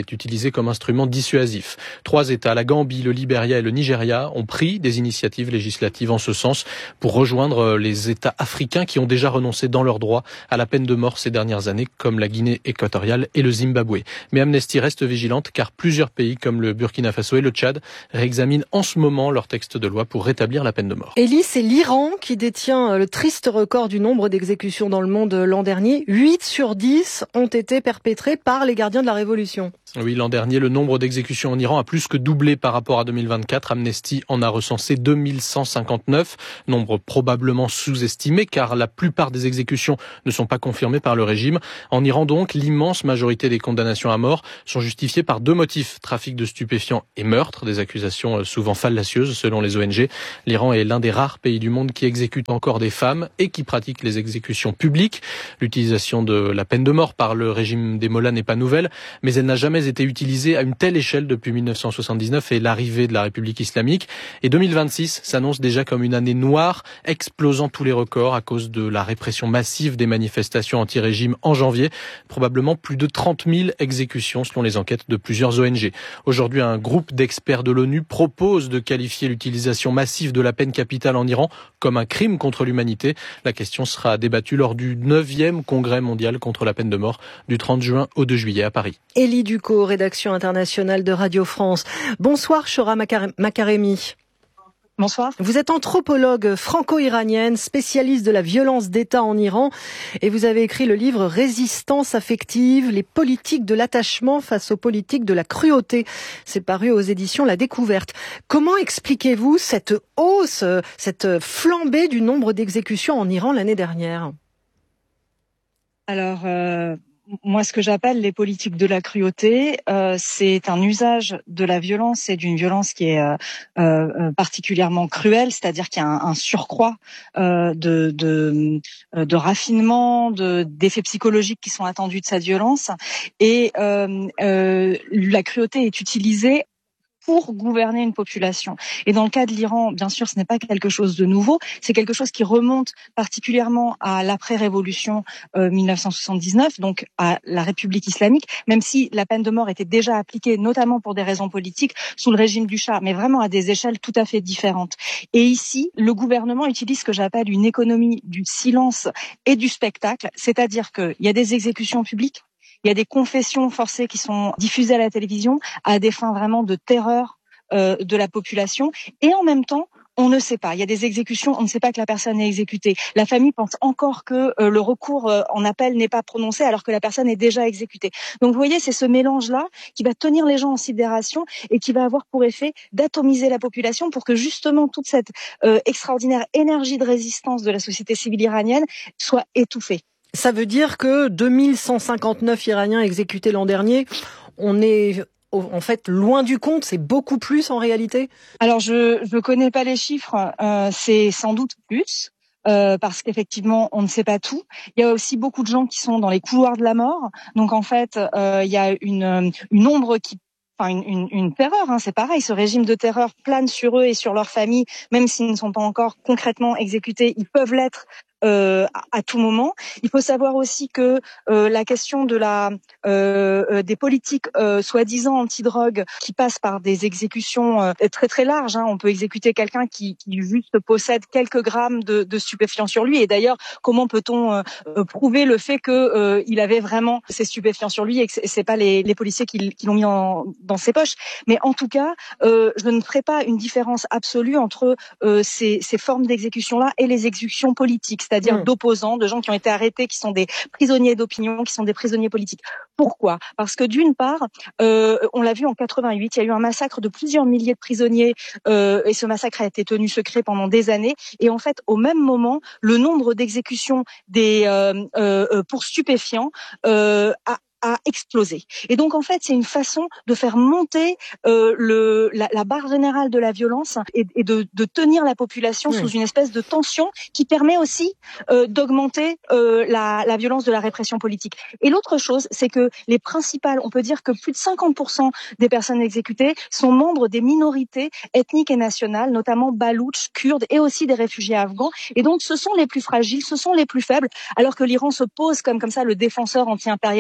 est utilisé comme instrument dissuasif. Trois États, la Gambie, le Libéria et le Nigeria, ont pris des initiatives législatives en ce sens pour rejoindre les États africains qui ont déjà renoncé dans leur droit à la peine de mort ces dernières années, comme la Guinée équatoriale et le Zimbabwe. Mais Amnesty reste vigilante car plusieurs pays comme le Burkina Faso et le Tchad réexaminent en ce moment leur texte de loi pour rétablir la peine de mort. Élie, c'est l'Iran qui détient le triste record du nombre d'exécutions dans le monde l'an dernier. huit sur dix ont été perpétrées par les gardiens de la révolution. Oui, l'an dernier, le nombre d'exécutions en Iran a plus que doublé par rapport à deux mille vingt-quatre. Amnesty en a recensé deux mille cent cinquante-neuf, nombre probablement sous-estimé car la plupart des exécutions ne sont pas confirmées par le régime. En Iran donc, l'immense majorité des condamnations à mort sont justifiées par deux motifs, trafic de stupéfiants et meurtre, des accusations souvent fallacieuses selon les O N G. L'Iran est l'un des rares pays du monde qui exécute encore des femmes et qui pratique les exécutions publiques. L'utilisation de la peine de mort par le régime des mollahs n'est pas nouvelle, mais elle n'a jamais été utilisée à une telle échelle depuis mille neuf cent soixante-dix-neuf et l'arrivée de la République islamique. Et deux mille vingt-six s'annonce déjà comme une année noire, explosant tous les records à cause de la répression massive des manifestations anti-régime en janvier. Probablement plus de trente mille exécutions selon les enquêtes de plusieurs O N G. Aujourd'hui, un groupe d'experts de l'ONU propose de qualifier l'utilisation massive de la peine capitale en Iran comme un crime contre l'humanité. La question sera débattue lors du neuvième congrès mondial contre la peine de mort du trente juin au deux juillet à Paris. Élie Ducot, rédaction internationale de Radio France. Bonsoir, Chora Makaremi. Bonsoir. Vous êtes anthropologue franco-iranienne, spécialiste de la violence d'État en Iran et vous avez écrit le livre Résistance affective, les politiques de l'attachement face aux politiques de la cruauté. C'est paru aux éditions La Découverte. Comment expliquez-vous cette hausse, cette flambée du nombre d'exécutions en Iran l'année dernière ? Alors, euh... Moi, ce que j'appelle les politiques de la cruauté, euh, c'est un usage de la violence et d'une violence qui est euh, euh, particulièrement cruelle, c'est-à-dire qu'il y a un, un surcroît euh, de, de, de raffinement, de, d'effets psychologiques qui sont attendus de cette violence. Et euh, euh, la cruauté est utilisée pour gouverner une population. Et dans le cas de l'Iran, bien sûr, ce n'est pas quelque chose de nouveau, c'est quelque chose qui remonte particulièrement à l'après-révolution euh, mille neuf cent soixante-dix-neuf, donc à la République islamique, même si la peine de mort était déjà appliquée, notamment pour des raisons politiques, sous le régime du Shah, mais vraiment à des échelles tout à fait différentes. Et ici, le gouvernement utilise ce que j'appelle une économie du silence et du spectacle, c'est-à-dire qu'il y a des exécutions publiques, il y a des confessions forcées qui sont diffusées à la télévision à des fins vraiment de terreur euh, de la population. Et en même temps, on ne sait pas. Il y a des exécutions, on ne sait pas que la personne est exécutée. La famille pense encore que euh, le recours euh, en appel n'est pas prononcé alors que la personne est déjà exécutée. Donc vous voyez, c'est ce mélange-là qui va tenir les gens en sidération et qui va avoir pour effet d'atomiser la population pour que justement toute cette euh, extraordinaire énergie de résistance de la société civile iranienne soit étouffée. Ça veut dire que deux mille cent cinquante-neuf Iraniens exécutés l'an dernier, on est en fait loin du compte, c'est beaucoup plus en réalité ? Alors je ne connais pas les chiffres, euh, c'est sans doute plus. Euh, parce qu'effectivement, on ne sait pas tout. Il y a aussi beaucoup de gens qui sont dans les couloirs de la mort. Donc en fait, euh, il y a une, une ombre qui Enfin, une, une, une terreur, hein, c'est pareil. Ce régime de terreur plane sur eux et sur leurs familles, même s'ils ne sont pas encore concrètement exécutés. Ils peuvent l'être euh, à, à tout moment. Il faut savoir aussi que euh, la question de la euh, des politiques euh, soi-disant anti-drogue qui passent par des exécutions euh, très très larges. Hein. On peut exécuter quelqu'un qui, qui juste possède quelques grammes de, de stupéfiants sur lui. Et d'ailleurs, comment peut-on euh, prouver le fait que euh, il avait vraiment ces stupéfiants sur lui et que c'est, c'est pas les, les policiers qui, qui l'ont mis en dans ses poches. Mais en tout cas, euh, je ne ferai pas une différence absolue entre euh, ces, ces formes d'exécution-là et les exécutions politiques, c'est-à-dire mmh. d'opposants, de gens qui ont été arrêtés, qui sont des prisonniers d'opinion, qui sont des prisonniers politiques. Pourquoi ? Parce que d'une part, euh, on l'a vu en quatre-vingt-huit, il y a eu un massacre de plusieurs milliers de prisonniers euh, et ce massacre a été tenu secret pendant des années. Et en fait, au même moment, le nombre d'exécutions des euh, euh, pour stupéfiants euh, a a explosé. Et donc en fait, c'est une façon de faire monter euh, le la, la barre générale de la violence et, et de, de tenir la population oui. sous une espèce de tension qui permet aussi euh, d'augmenter euh, la, la violence de la répression politique. Et l'autre chose, c'est que les principales, on peut dire que plus de cinquante pour cent des personnes exécutées sont membres des minorités ethniques et nationales, notamment baloutches, kurdes et aussi des réfugiés afghans. Et donc ce sont les plus fragiles, ce sont les plus faibles, alors que l'Iran se pose comme comme ça le défenseur anti-impérialiste des années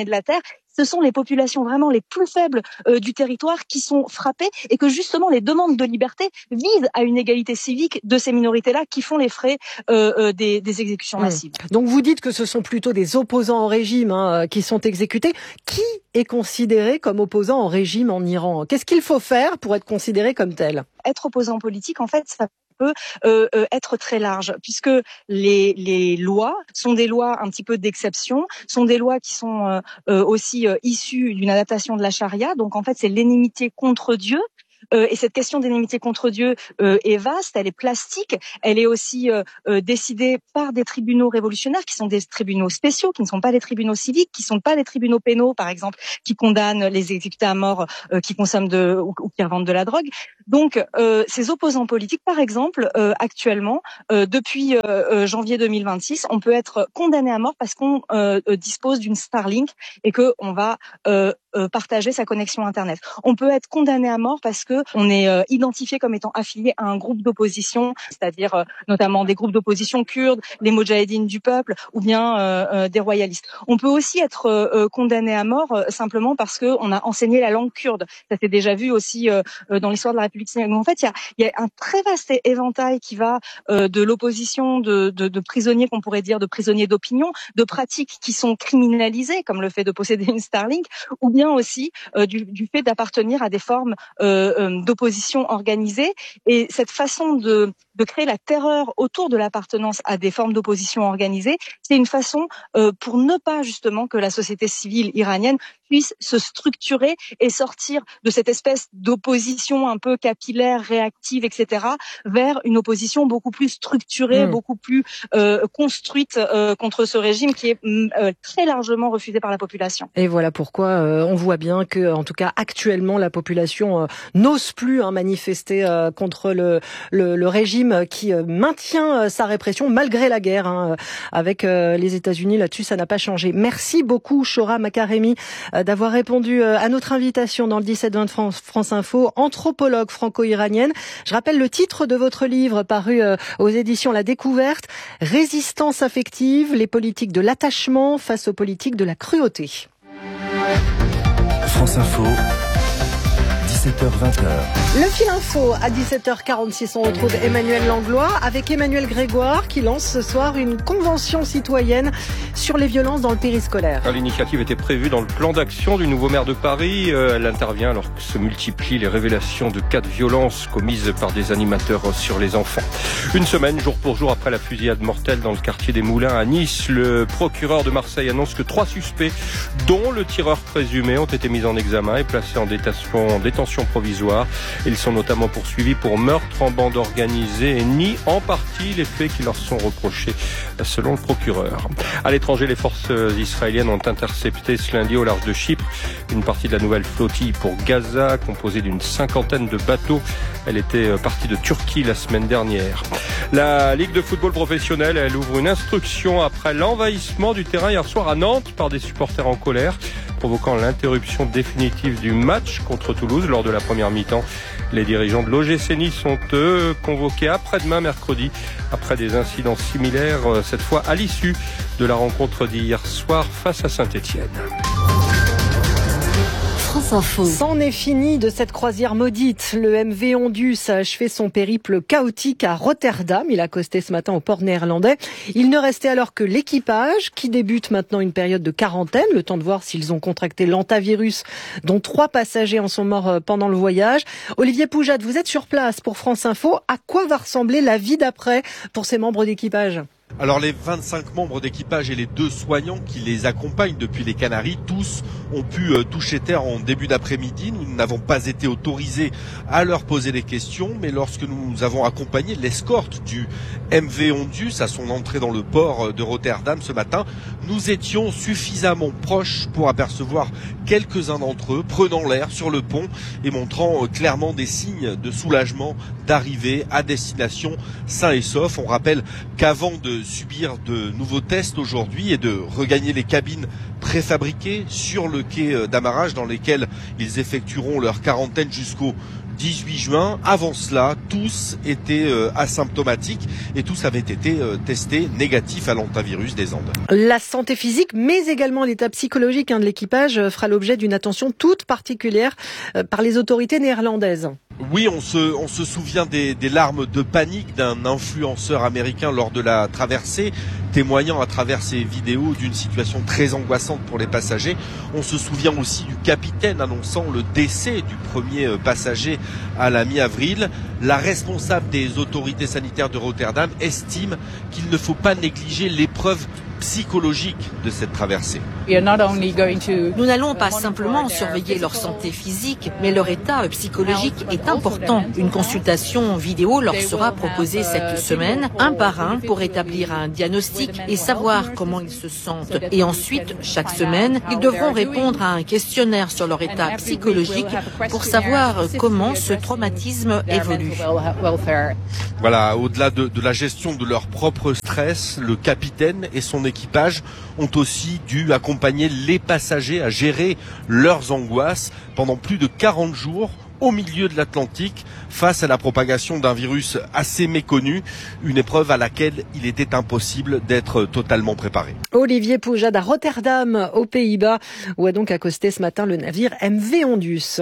de la terre. Ce sont les populations vraiment les plus faibles euh, du territoire qui sont frappées et que justement les demandes de liberté visent à une égalité civique de ces minorités-là qui font les frais euh, euh, des, des exécutions massives. Mmh. Donc vous dites que ce sont plutôt des opposants au régime hein, qui sont exécutés. Qui est considéré comme opposant au régime en Iran ? Qu'est-ce qu'il faut faire pour être considéré comme tel ? Être opposant politique, en fait, ça peut euh, euh, être très large, puisque les, les lois sont des lois un petit peu d'exception, sont des lois qui sont euh, euh, aussi euh, issues d'une adaptation de la charia. Donc en fait, c'est l'énimité contre Dieu. Euh, et cette question d'énimité contre Dieu euh, est vaste, elle est plastique, elle est aussi euh, euh, décidée par des tribunaux révolutionnaires qui sont des tribunaux spéciaux, qui ne sont pas des tribunaux civiques, qui ne sont pas des tribunaux pénaux, par exemple, qui condamnent les exécutés à mort euh, qui consomment de, ou, ou qui revendent de la drogue. Donc, euh, ces opposants politiques, par exemple, euh, actuellement, euh, depuis euh, janvier deux mille vingt-six, on peut être condamné à mort parce qu'on euh, dispose d'une Starlink et que on va euh, euh, partager sa connexion Internet. On peut être condamné à mort parce que on est euh, identifié comme étant affilié à un groupe d'opposition, c'est-à-dire euh, notamment des groupes d'opposition kurdes, les Moudjahidines du peuple ou bien euh, euh, des royalistes. On peut aussi être euh, condamné à mort euh, simplement parce que on a enseigné la langue kurde. Ça s'est déjà vu aussi euh, dans l'histoire de la République islamique. Donc en fait, il y a, il y a un très vaste éventail qui va euh, de l'opposition, de, de, de prisonniers qu'on pourrait dire de prisonniers d'opinion, de pratiques qui sont criminalisées comme le fait de posséder une Starlink, ou bien aussi euh, du, du fait d'appartenir à des formes euh, euh, d'opposition organisée. Et cette façon de, de créer la terreur autour de l'appartenance à des formes d'opposition organisée, c'est une façon euh, pour ne pas justement que la société civile iranienne puisse se structurer et sortir de cette espèce d'opposition un peu capillaire, réactive, et cetera, vers une opposition beaucoup plus structurée, mmh. beaucoup plus euh, construite euh, contre ce régime qui est euh, très largement refusé par la population. Et voilà pourquoi euh, on voit bien que, en tout cas actuellement, la population euh, n'ose plus hein, manifester euh, contre le, le, le régime qui euh, maintient euh, sa répression malgré la guerre hein, avec euh, les États-Unis. Là-dessus, ça n'a pas changé. Merci beaucoup, Chora Makaremi, euh, d'avoir répondu euh, à notre invitation dans le dix-sept vingt de France, France Info, anthropologue franco-iranienne. Je rappelle le titre de votre livre paru euh, aux éditions La Découverte, Résistance affective, les politiques de l'attachement face aux politiques de la cruauté. France Info, dix-sept heures vingt. Le fil info à dix-sept heures quarante-six, on retrouve Emmanuel Langlois avec Emmanuel Grégoire qui lance ce soir une convention citoyenne sur les violences dans le périscolaire. L'initiative était prévue dans le plan d'action du nouveau maire de Paris. Elle intervient alors que se multiplient les révélations de cas de violence commises par des animateurs sur les enfants. Une semaine, jour pour jour après la fusillade mortelle dans le quartier des Moulins à Nice, le procureur de Marseille annonce que trois suspects, dont le tireur présumé, ont été mis en examen et placés en détention, en détention provisoire. Ils sont notamment poursuivis pour meurtre en bande organisée et nient en partie les faits qui leur sont reprochés, selon le procureur. À l'étranger, les forces israéliennes ont intercepté ce lundi au large de Chypre une partie de la nouvelle flottille pour Gaza, composée d'une cinquantaine de bateaux. Elle était partie de Turquie la semaine dernière. La Ligue de football professionnel, elle ouvre une instruction après l'envahissement du terrain hier soir à Nantes par des supporters en colère, provoquant l'interruption définitive du match contre Toulouse lors de la première mi-temps. Les dirigeants de l'O G C Nice sont, eux, convoqués après-demain, mercredi, après des incidents similaires, cette fois à l'issue de la rencontre d'hier soir face à Saint-Étienne. France Info. C'en est fini de cette croisière maudite. Le M V Ondus a achevé son périple chaotique à Rotterdam. Il a accosté ce matin au port néerlandais. Il ne restait alors que l'équipage qui débute maintenant une période de quarantaine, le temps de voir s'ils ont contracté l'hantavirus, dont trois passagers en sont morts pendant le voyage. Olivier Poujat, vous êtes sur place pour France Info. À quoi va ressembler la vie d'après pour ces membres d'équipage ? Alors les vingt-cinq membres d'équipage et les deux soignants qui les accompagnent depuis les Canaries, tous ont pu euh, toucher terre en début d'après-midi. Nous n'avons pas été autorisés à leur poser des questions, mais lorsque nous avons accompagné l'escorte du M V Ondus à son entrée dans le port de Rotterdam ce matin, nous étions suffisamment proches pour apercevoir quelques-uns d'entre eux prenant l'air sur le pont et montrant euh, clairement des signes de soulagement d'arriver à destination sains et saufs. On rappelle qu'avant de subir de nouveaux tests aujourd'hui et de regagner les cabines préfabriquées sur le quai d'amarrage dans lesquelles ils effectueront leur quarantaine jusqu'au dix-huit juin. Avant cela, tous étaient euh, asymptomatiques et tous avaient été euh, testés négatifs à l'hantavirus des Andes. La santé physique, mais également l'état psychologique hein, de l'équipage fera l'objet d'une attention toute particulière euh, par les autorités néerlandaises. Oui, on se, on se souvient des, des larmes de panique d'un influenceur américain lors de la traversée, témoignant à travers ses vidéos d'une situation très angoissante pour les passagers. On se souvient aussi du capitaine annonçant le décès du premier passager à la mi-avril. La responsable des autorités sanitaires de Rotterdam estime qu'il ne faut pas négliger l'épreuve psychologique de cette traversée. Nous n'allons pas simplement surveiller leur santé physique, mais leur état psychologique est important. Une consultation vidéo leur sera proposée cette semaine, un par un, pour établir un diagnostic et savoir comment ils se sentent. Et ensuite, chaque semaine, ils devront répondre à un questionnaire sur leur état psychologique pour savoir comment ce traumatisme évolue. Voilà, au-delà de, de la gestion de leur propre stress, le capitaine et son équipage ont aussi dû accompagner les passagers à gérer leurs angoisses pendant plus de quarante jours au milieu de l'Atlantique face à la propagation d'un virus assez méconnu, une épreuve à laquelle il était impossible d'être totalement préparé. Olivier Poujade à Rotterdam, aux Pays-Bas, où a donc accosté ce matin le navire M V Ondus.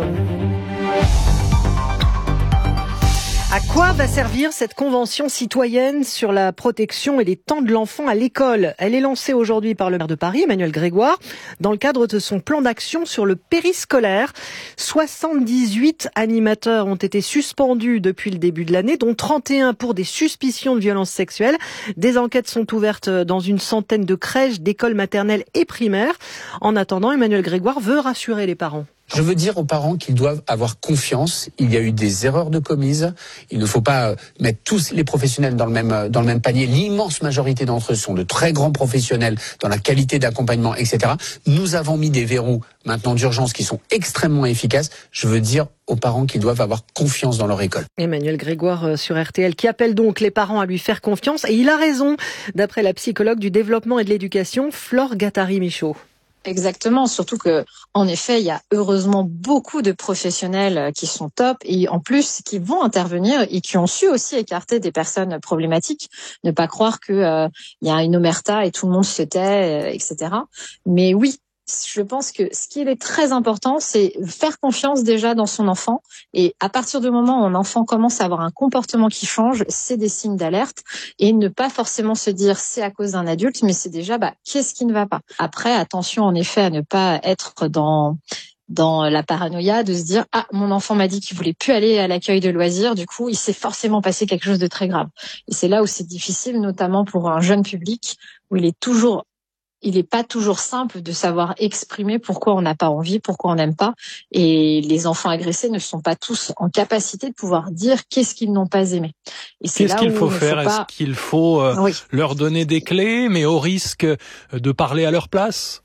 À quoi va servir cette convention citoyenne sur la protection et les temps de l'enfant à l'école ? Elle est lancée aujourd'hui par le maire de Paris, Emmanuel Grégoire, dans le cadre de son plan d'action sur le périscolaire. soixante-dix-huit animateurs ont été suspendus depuis le début de l'année, dont trente et un pour des suspicions de violences sexuelles. Des enquêtes sont ouvertes dans une centaine de crèches, d'écoles maternelles et primaires. En attendant, Emmanuel Grégoire veut rassurer les parents. Je veux dire aux parents qu'ils doivent avoir confiance. Il y a eu des erreurs de commises. Il ne faut pas mettre tous les professionnels dans le même dans le même panier. L'immense majorité d'entre eux sont de très grands professionnels dans la qualité d'accompagnement, et cetera. Nous avons mis des verrous maintenant d'urgence qui sont extrêmement efficaces. Je veux dire aux parents qu'ils doivent avoir confiance dans leur école. Emmanuel Grégoire sur R T L qui appelle donc les parents à lui faire confiance. Et il a raison, d'après la psychologue du développement et de l'éducation, Flore Gattari-Michaud. Exactement, surtout que, en effet, il y a heureusement beaucoup de professionnels qui sont top et en plus qui vont intervenir et qui ont su aussi écarter des personnes problématiques. Ne pas croire que euh, il y a une omerta et tout le monde se tait, euh, et cetera. Mais oui. Je pense que ce qui est très important, c'est faire confiance déjà dans son enfant. Et à partir du moment où un enfant commence à avoir un comportement qui change, c'est des signes d'alerte. Et ne pas forcément se dire c'est à cause d'un adulte, mais c'est déjà bah, qu'est-ce qui ne va pas. Après, attention en effet à ne pas être dans dans la paranoïa de se dire ah mon enfant m'a dit qu'il voulait plus aller à l'accueil de loisirs, du coup il s'est forcément passé quelque chose de très grave. Et c'est là où c'est difficile, notamment pour un jeune public où il est toujours Il n'est pas toujours simple de savoir exprimer pourquoi on n'a pas envie, pourquoi on n'aime pas. Et les enfants agressés ne sont pas tous en capacité de pouvoir dire qu'est-ce qu'ils n'ont pas aimé. Et c'est qu'est-ce là qu'il où faut il faire? faut pas... Est-ce qu'il faut euh, oui. leur donner des clés, mais au risque de parler à leur place?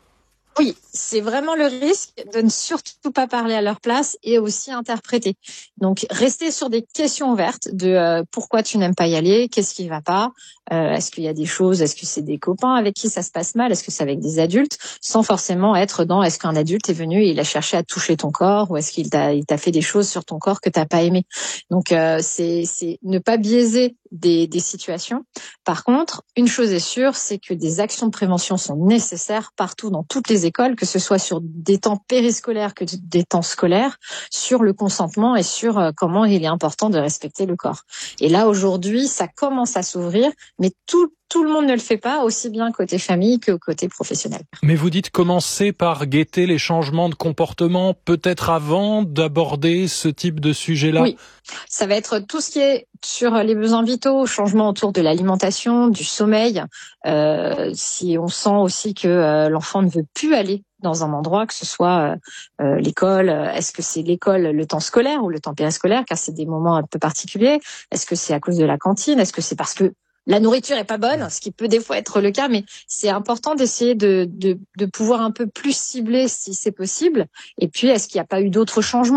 Oui, c'est vraiment le risque de ne surtout pas parler à leur place et aussi interpréter. Donc, rester sur des questions ouvertes de euh, pourquoi tu n'aimes pas y aller, qu'est-ce qui ne va pas, euh, est-ce qu'il y a des choses, est-ce que c'est des copains avec qui ça se passe mal, est-ce que c'est avec des adultes, sans forcément être dans est-ce qu'un adulte est venu et il a cherché à toucher ton corps ou est-ce qu'il t'a, il t'a fait des choses sur ton corps que t'as pas aimé. Donc, euh, c'est, c'est ne pas biaiser des, des situations. Par contre, une chose est sûre, c'est que des actions de prévention sont nécessaires partout dans toutes les écoles, que ce soit sur des temps périscolaires que des temps scolaires, sur le consentement et sur euh, comment il est important de respecter le corps. Et là, aujourd'hui, ça commence à s'ouvrir, mais tout Tout le monde ne le fait pas, aussi bien côté famille que côté professionnel. Mais vous dites commencer par guetter les changements de comportement, peut-être avant d'aborder ce type de sujet-là? Oui, ça va être tout ce qui est sur les besoins vitaux, changement autour de l'alimentation, du sommeil. Euh, si on sent aussi que euh, l'enfant ne veut plus aller dans un endroit, que ce soit euh, euh, l'école, est-ce que c'est l'école, le temps scolaire ou le temps périscolaire, car c'est des moments un peu particuliers. Est-ce que c'est à cause de la cantine? Est-ce que c'est parce que la nourriture est pas bonne, ce qui peut des fois être le cas, mais c'est important d'essayer de, de, de pouvoir un peu plus cibler si c'est possible. Et puis, est-ce qu'il n'y a pas eu d'autres changements?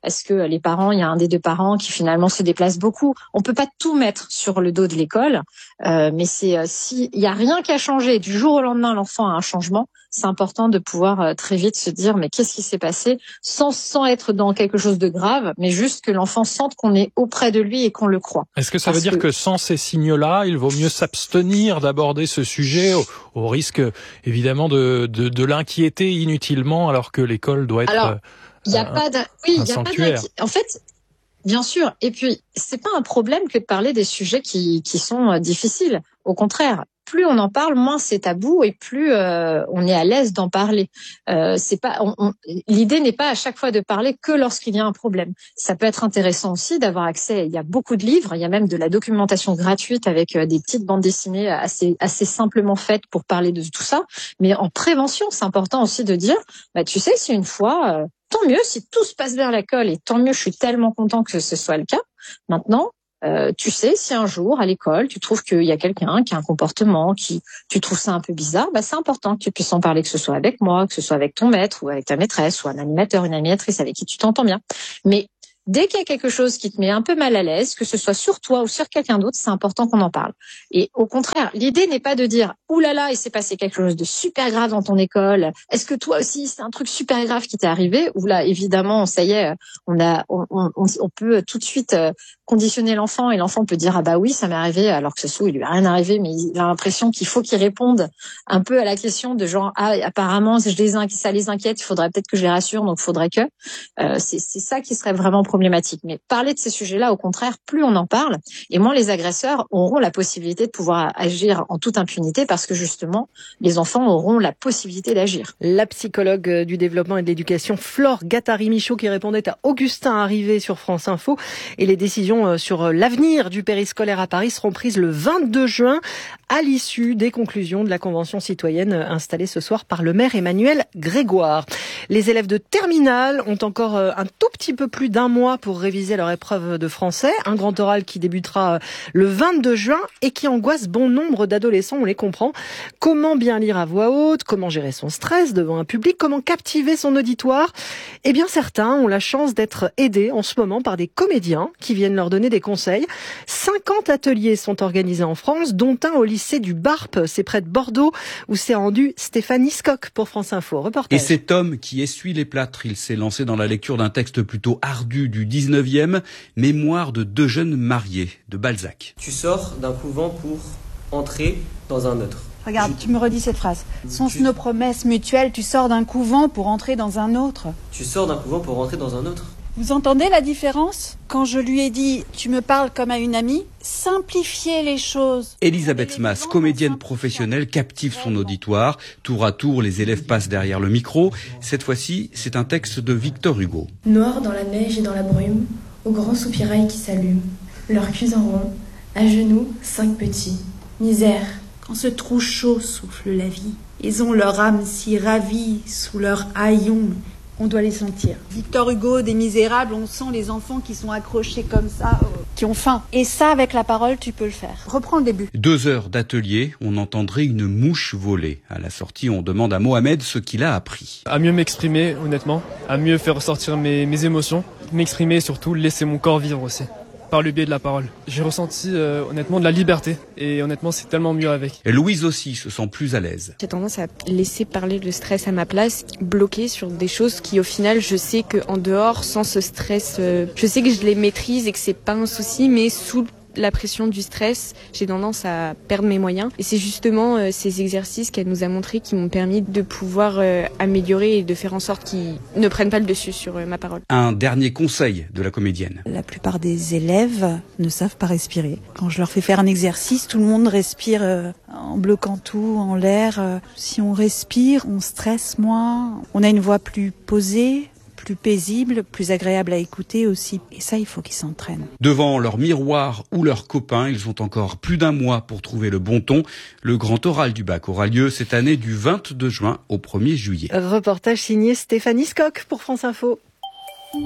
Est-ce que les parents, il y a un des deux parents qui finalement se déplace beaucoup? On peut pas tout mettre sur le dos de l'école, euh, mais c'est euh, si il y a rien qui a changé du jour au lendemain, l'enfant a un changement. C'est important de pouvoir euh, très vite se dire mais qu'est-ce qui s'est passé, sans sans être dans quelque chose de grave, mais juste que l'enfant sente qu'on est auprès de lui et qu'on le croit. Est-ce que ça Parce veut dire que... que sans ces signes-là, il vaut mieux s'abstenir d'aborder ce sujet au, au risque évidemment de, de, de l'inquiéter inutilement alors que l'école doit être Alors, il n'y a un, pas de... oui, un il y a sanctuaire. pas de... En fait, bien sûr. Et puis, c'est pas un problème que de parler des sujets qui, qui sont euh, difficiles. Au contraire, plus on en parle, moins c'est tabou et plus euh, on est à l'aise d'en parler. Euh, c'est pas, on, on, l'idée n'est pas à chaque fois de parler que lorsqu'il y a un problème. Ça peut être intéressant aussi d'avoir accès. Il y a beaucoup de livres, il y a même de la documentation gratuite avec euh, des petites bandes dessinées assez assez simplement faites pour parler de tout ça. Mais en prévention, c'est important aussi de dire, bah tu sais, si une fois, euh, tant mieux si tout se passe vers l'école et tant mieux, je suis tellement content que ce soit le cas. Maintenant. Euh, tu sais, si un jour à l'école tu trouves qu'il y a quelqu'un qui a un comportement, qui tu trouves ça un peu bizarre, bah c'est important que tu puisses en parler, que ce soit avec moi, que ce soit avec ton maître ou avec ta maîtresse ou un animateur, une animatrice avec qui tu t'entends bien. Mais dès qu'il y a quelque chose qui te met un peu mal à l'aise, que ce soit sur toi ou sur quelqu'un d'autre, c'est important qu'on en parle. Et au contraire, l'idée n'est pas de dire « Ouh là là, il s'est passé quelque chose de super grave dans ton école. Est-ce que toi aussi, c'est un truc super grave qui t'est arrivé ?» Ou là, évidemment, ça y est, on a, on, on, on peut tout de suite conditionner l'enfant et l'enfant peut dire « Ah bah oui, ça m'est arrivé », alors que ce soit, il lui a rien arrivé, mais il a l'impression qu'il faut qu'il réponde un peu à la question de genre « Ah, apparemment, je les inqui- ça les inquiète, il faudrait peut-être que je les rassure, donc il faudrait que… Euh, » c'est, c'est ça qui serait vraiment problématique. Mais parler de ces sujets-là, au contraire, plus on en parle, et moins les agresseurs auront la possibilité de pouvoir agir en toute impunité parce que justement, les enfants auront la possibilité d'agir. La psychologue du développement et de l'éducation, Flore Gattari-Michaud, qui répondait à Augustin Arrivé sur France Info. Et les décisions sur l'avenir du périscolaire à Paris seront prises le vingt-deux juin à l'issue des conclusions de la convention citoyenne installée ce soir par le maire Emmanuel Grégoire. Les élèves de terminale ont encore un tout petit peu plus d'un mois pour réviser leur épreuve de français, un grand oral qui débutera le vingt-deux juin et qui angoisse bon nombre d'adolescents, on les comprend. Comment bien lire à voix haute, comment gérer son stress devant un public, comment captiver son auditoire? Eh bien, certains ont la chance d'être aidés en ce moment par des comédiens qui viennent leur donner des conseils. cinquante ateliers sont organisés en France, dont un au lycée du Barp, c'est près de Bordeaux, où s'est rendu Stéphane Hiscock pour France Info. Reportage. Et cet homme qui essuie les plâtres, il s'est lancé dans la lecture d'un texte plutôt ardu du dix-neuvième, Mémoire de deux jeunes mariés, de Balzac. Tu sors d'un couvent pour entrer dans un autre. Regarde, tu me redis cette phrase. Sont nos promesses mutuelles, tu sors d'un couvent pour entrer dans un autre. Tu sors d'un couvent pour entrer dans un autre. Vous entendez la différence? Quand je lui ai dit « tu me parles comme à une amie », simplifier les choses. Elisabeth Smas, comédienne professionnelle, captive son auditoire. Tour à tour, les élèves passent derrière le micro. Cette fois-ci, c'est un texte de Victor Hugo. Noir dans la neige et dans la brume, au grand soupirail qui s'allume, leur culs en rond, à genoux, cinq petits. Misère. Quand ce trou chaud souffle la vie, ils ont leur âme si ravie sous leur haillon. On doit les sentir. Victor Hugo, des Misérables, on sent les enfants qui sont accrochés comme ça, euh, qui ont faim. Et ça, avec la parole, tu peux le faire. Reprends le début. Deux heures d'atelier, on entendrait une mouche voler. À la sortie, on demande à Mohamed ce qu'il a appris. À mieux m'exprimer, honnêtement. À mieux faire ressortir mes, mes émotions. M'exprimer, surtout, laisser mon corps vivre aussi. Par le biais de la parole. J'ai ressenti euh, honnêtement de la liberté et honnêtement c'est tellement mieux avec. Et Louise aussi se sent plus à l'aise. J'ai tendance à laisser parler le stress à ma place, bloquer sur des choses qui au final je sais qu'en dehors, sans ce stress, euh, je sais que je les maîtrise et que c'est pas un souci, mais sous la pression du stress, j'ai tendance à perdre mes moyens. Et c'est justement euh, ces exercices qu'elle nous a montrés qui m'ont permis de pouvoir euh, améliorer et de faire en sorte qu'ils ne prennent pas le dessus sur euh, ma parole. Un dernier conseil de la comédienne. La plupart des élèves ne savent pas respirer. Quand je leur fais faire un exercice, tout le monde respire euh, en bloquant tout, en l'air. Euh, si on respire, on stresse moins, on a une voix plus posée, plus paisible, plus agréable à écouter aussi. Et ça, il faut qu'ils s'entraînent. Devant leur miroir ou leurs copains, ils ont encore plus d'un mois pour trouver le bon ton. Le grand oral du bac aura lieu cette année du vingt-deux juin au premier juillet. Reportage signé Stéphane Hiscock pour France Info. Il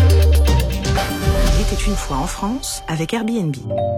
était une fois en France avec Airbnb.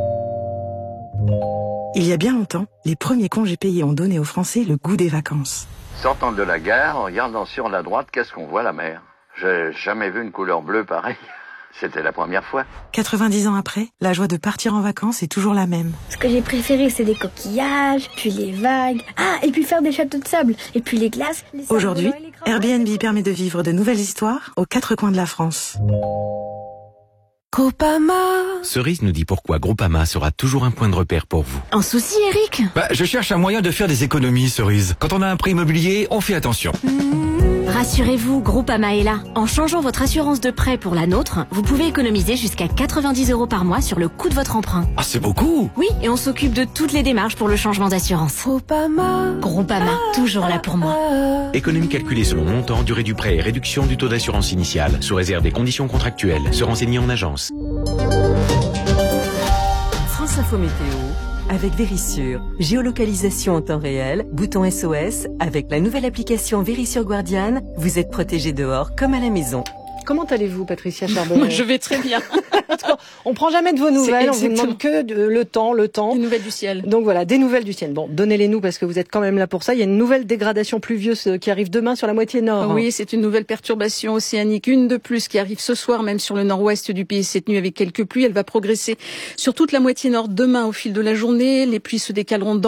Il y a bien longtemps, les premiers congés payés ont donné aux Français le goût des vacances. Sortant de la gare, en regardant sur la droite, qu'est-ce qu'on voit, la mer? J'ai jamais vu une couleur bleue pareille. C'était la première fois. quatre-vingt-dix ans après, la joie de partir en vacances est toujours la même. Ce que j'ai préféré, c'est les coquillages, puis les vagues. Ah, et puis faire des châteaux de sable, et puis les glaces. Les Aujourd'hui, Airbnb permet de vivre de nouvelles histoires aux quatre coins de la France. Groupama. Cerise nous dit pourquoi Groupama sera toujours un point de repère pour vous. Un souci, Eric? Bah, je cherche un moyen de faire des économies, Cerise. Quand on a un prêt immobilier, on fait attention. Mmh. Rassurez-vous, Groupama est là. En changeant votre assurance de prêt pour la nôtre, vous pouvez économiser jusqu'à quatre-vingt-dix euros par mois sur le coût de votre emprunt. Ah, c'est beaucoup! Oui, et on s'occupe de toutes les démarches pour le changement d'assurance. Groupama. Groupama, toujours là pour moi. Économie calculée selon montant, durée du prêt et réduction du taux d'assurance initiale, sous réserve des conditions contractuelles. Se renseigner en agence. France Info Météo avec Vérissure. Géolocalisation en temps réel, bouton S O S. Avec la nouvelle application Vérissure Guardian, vous êtes protégé dehors comme à la maison. Comment allez-vous, Patricia Charbonneau? Moi, je vais très bien. On prend jamais de vos nouvelles, on vous demande que de, le temps, le temps. Des nouvelles du ciel. Donc voilà, des nouvelles du ciel. Bon, donnez-les-nous parce que vous êtes quand même là pour ça. Il y a une nouvelle dégradation pluvieuse qui arrive demain sur la moitié nord. Oui, c'est une nouvelle perturbation océanique, une de plus qui arrive ce soir même sur le nord-ouest du pays cette nuit avec quelques pluies. Elle va progresser sur toute la moitié nord demain au fil de la journée. Les pluies se décaleront dans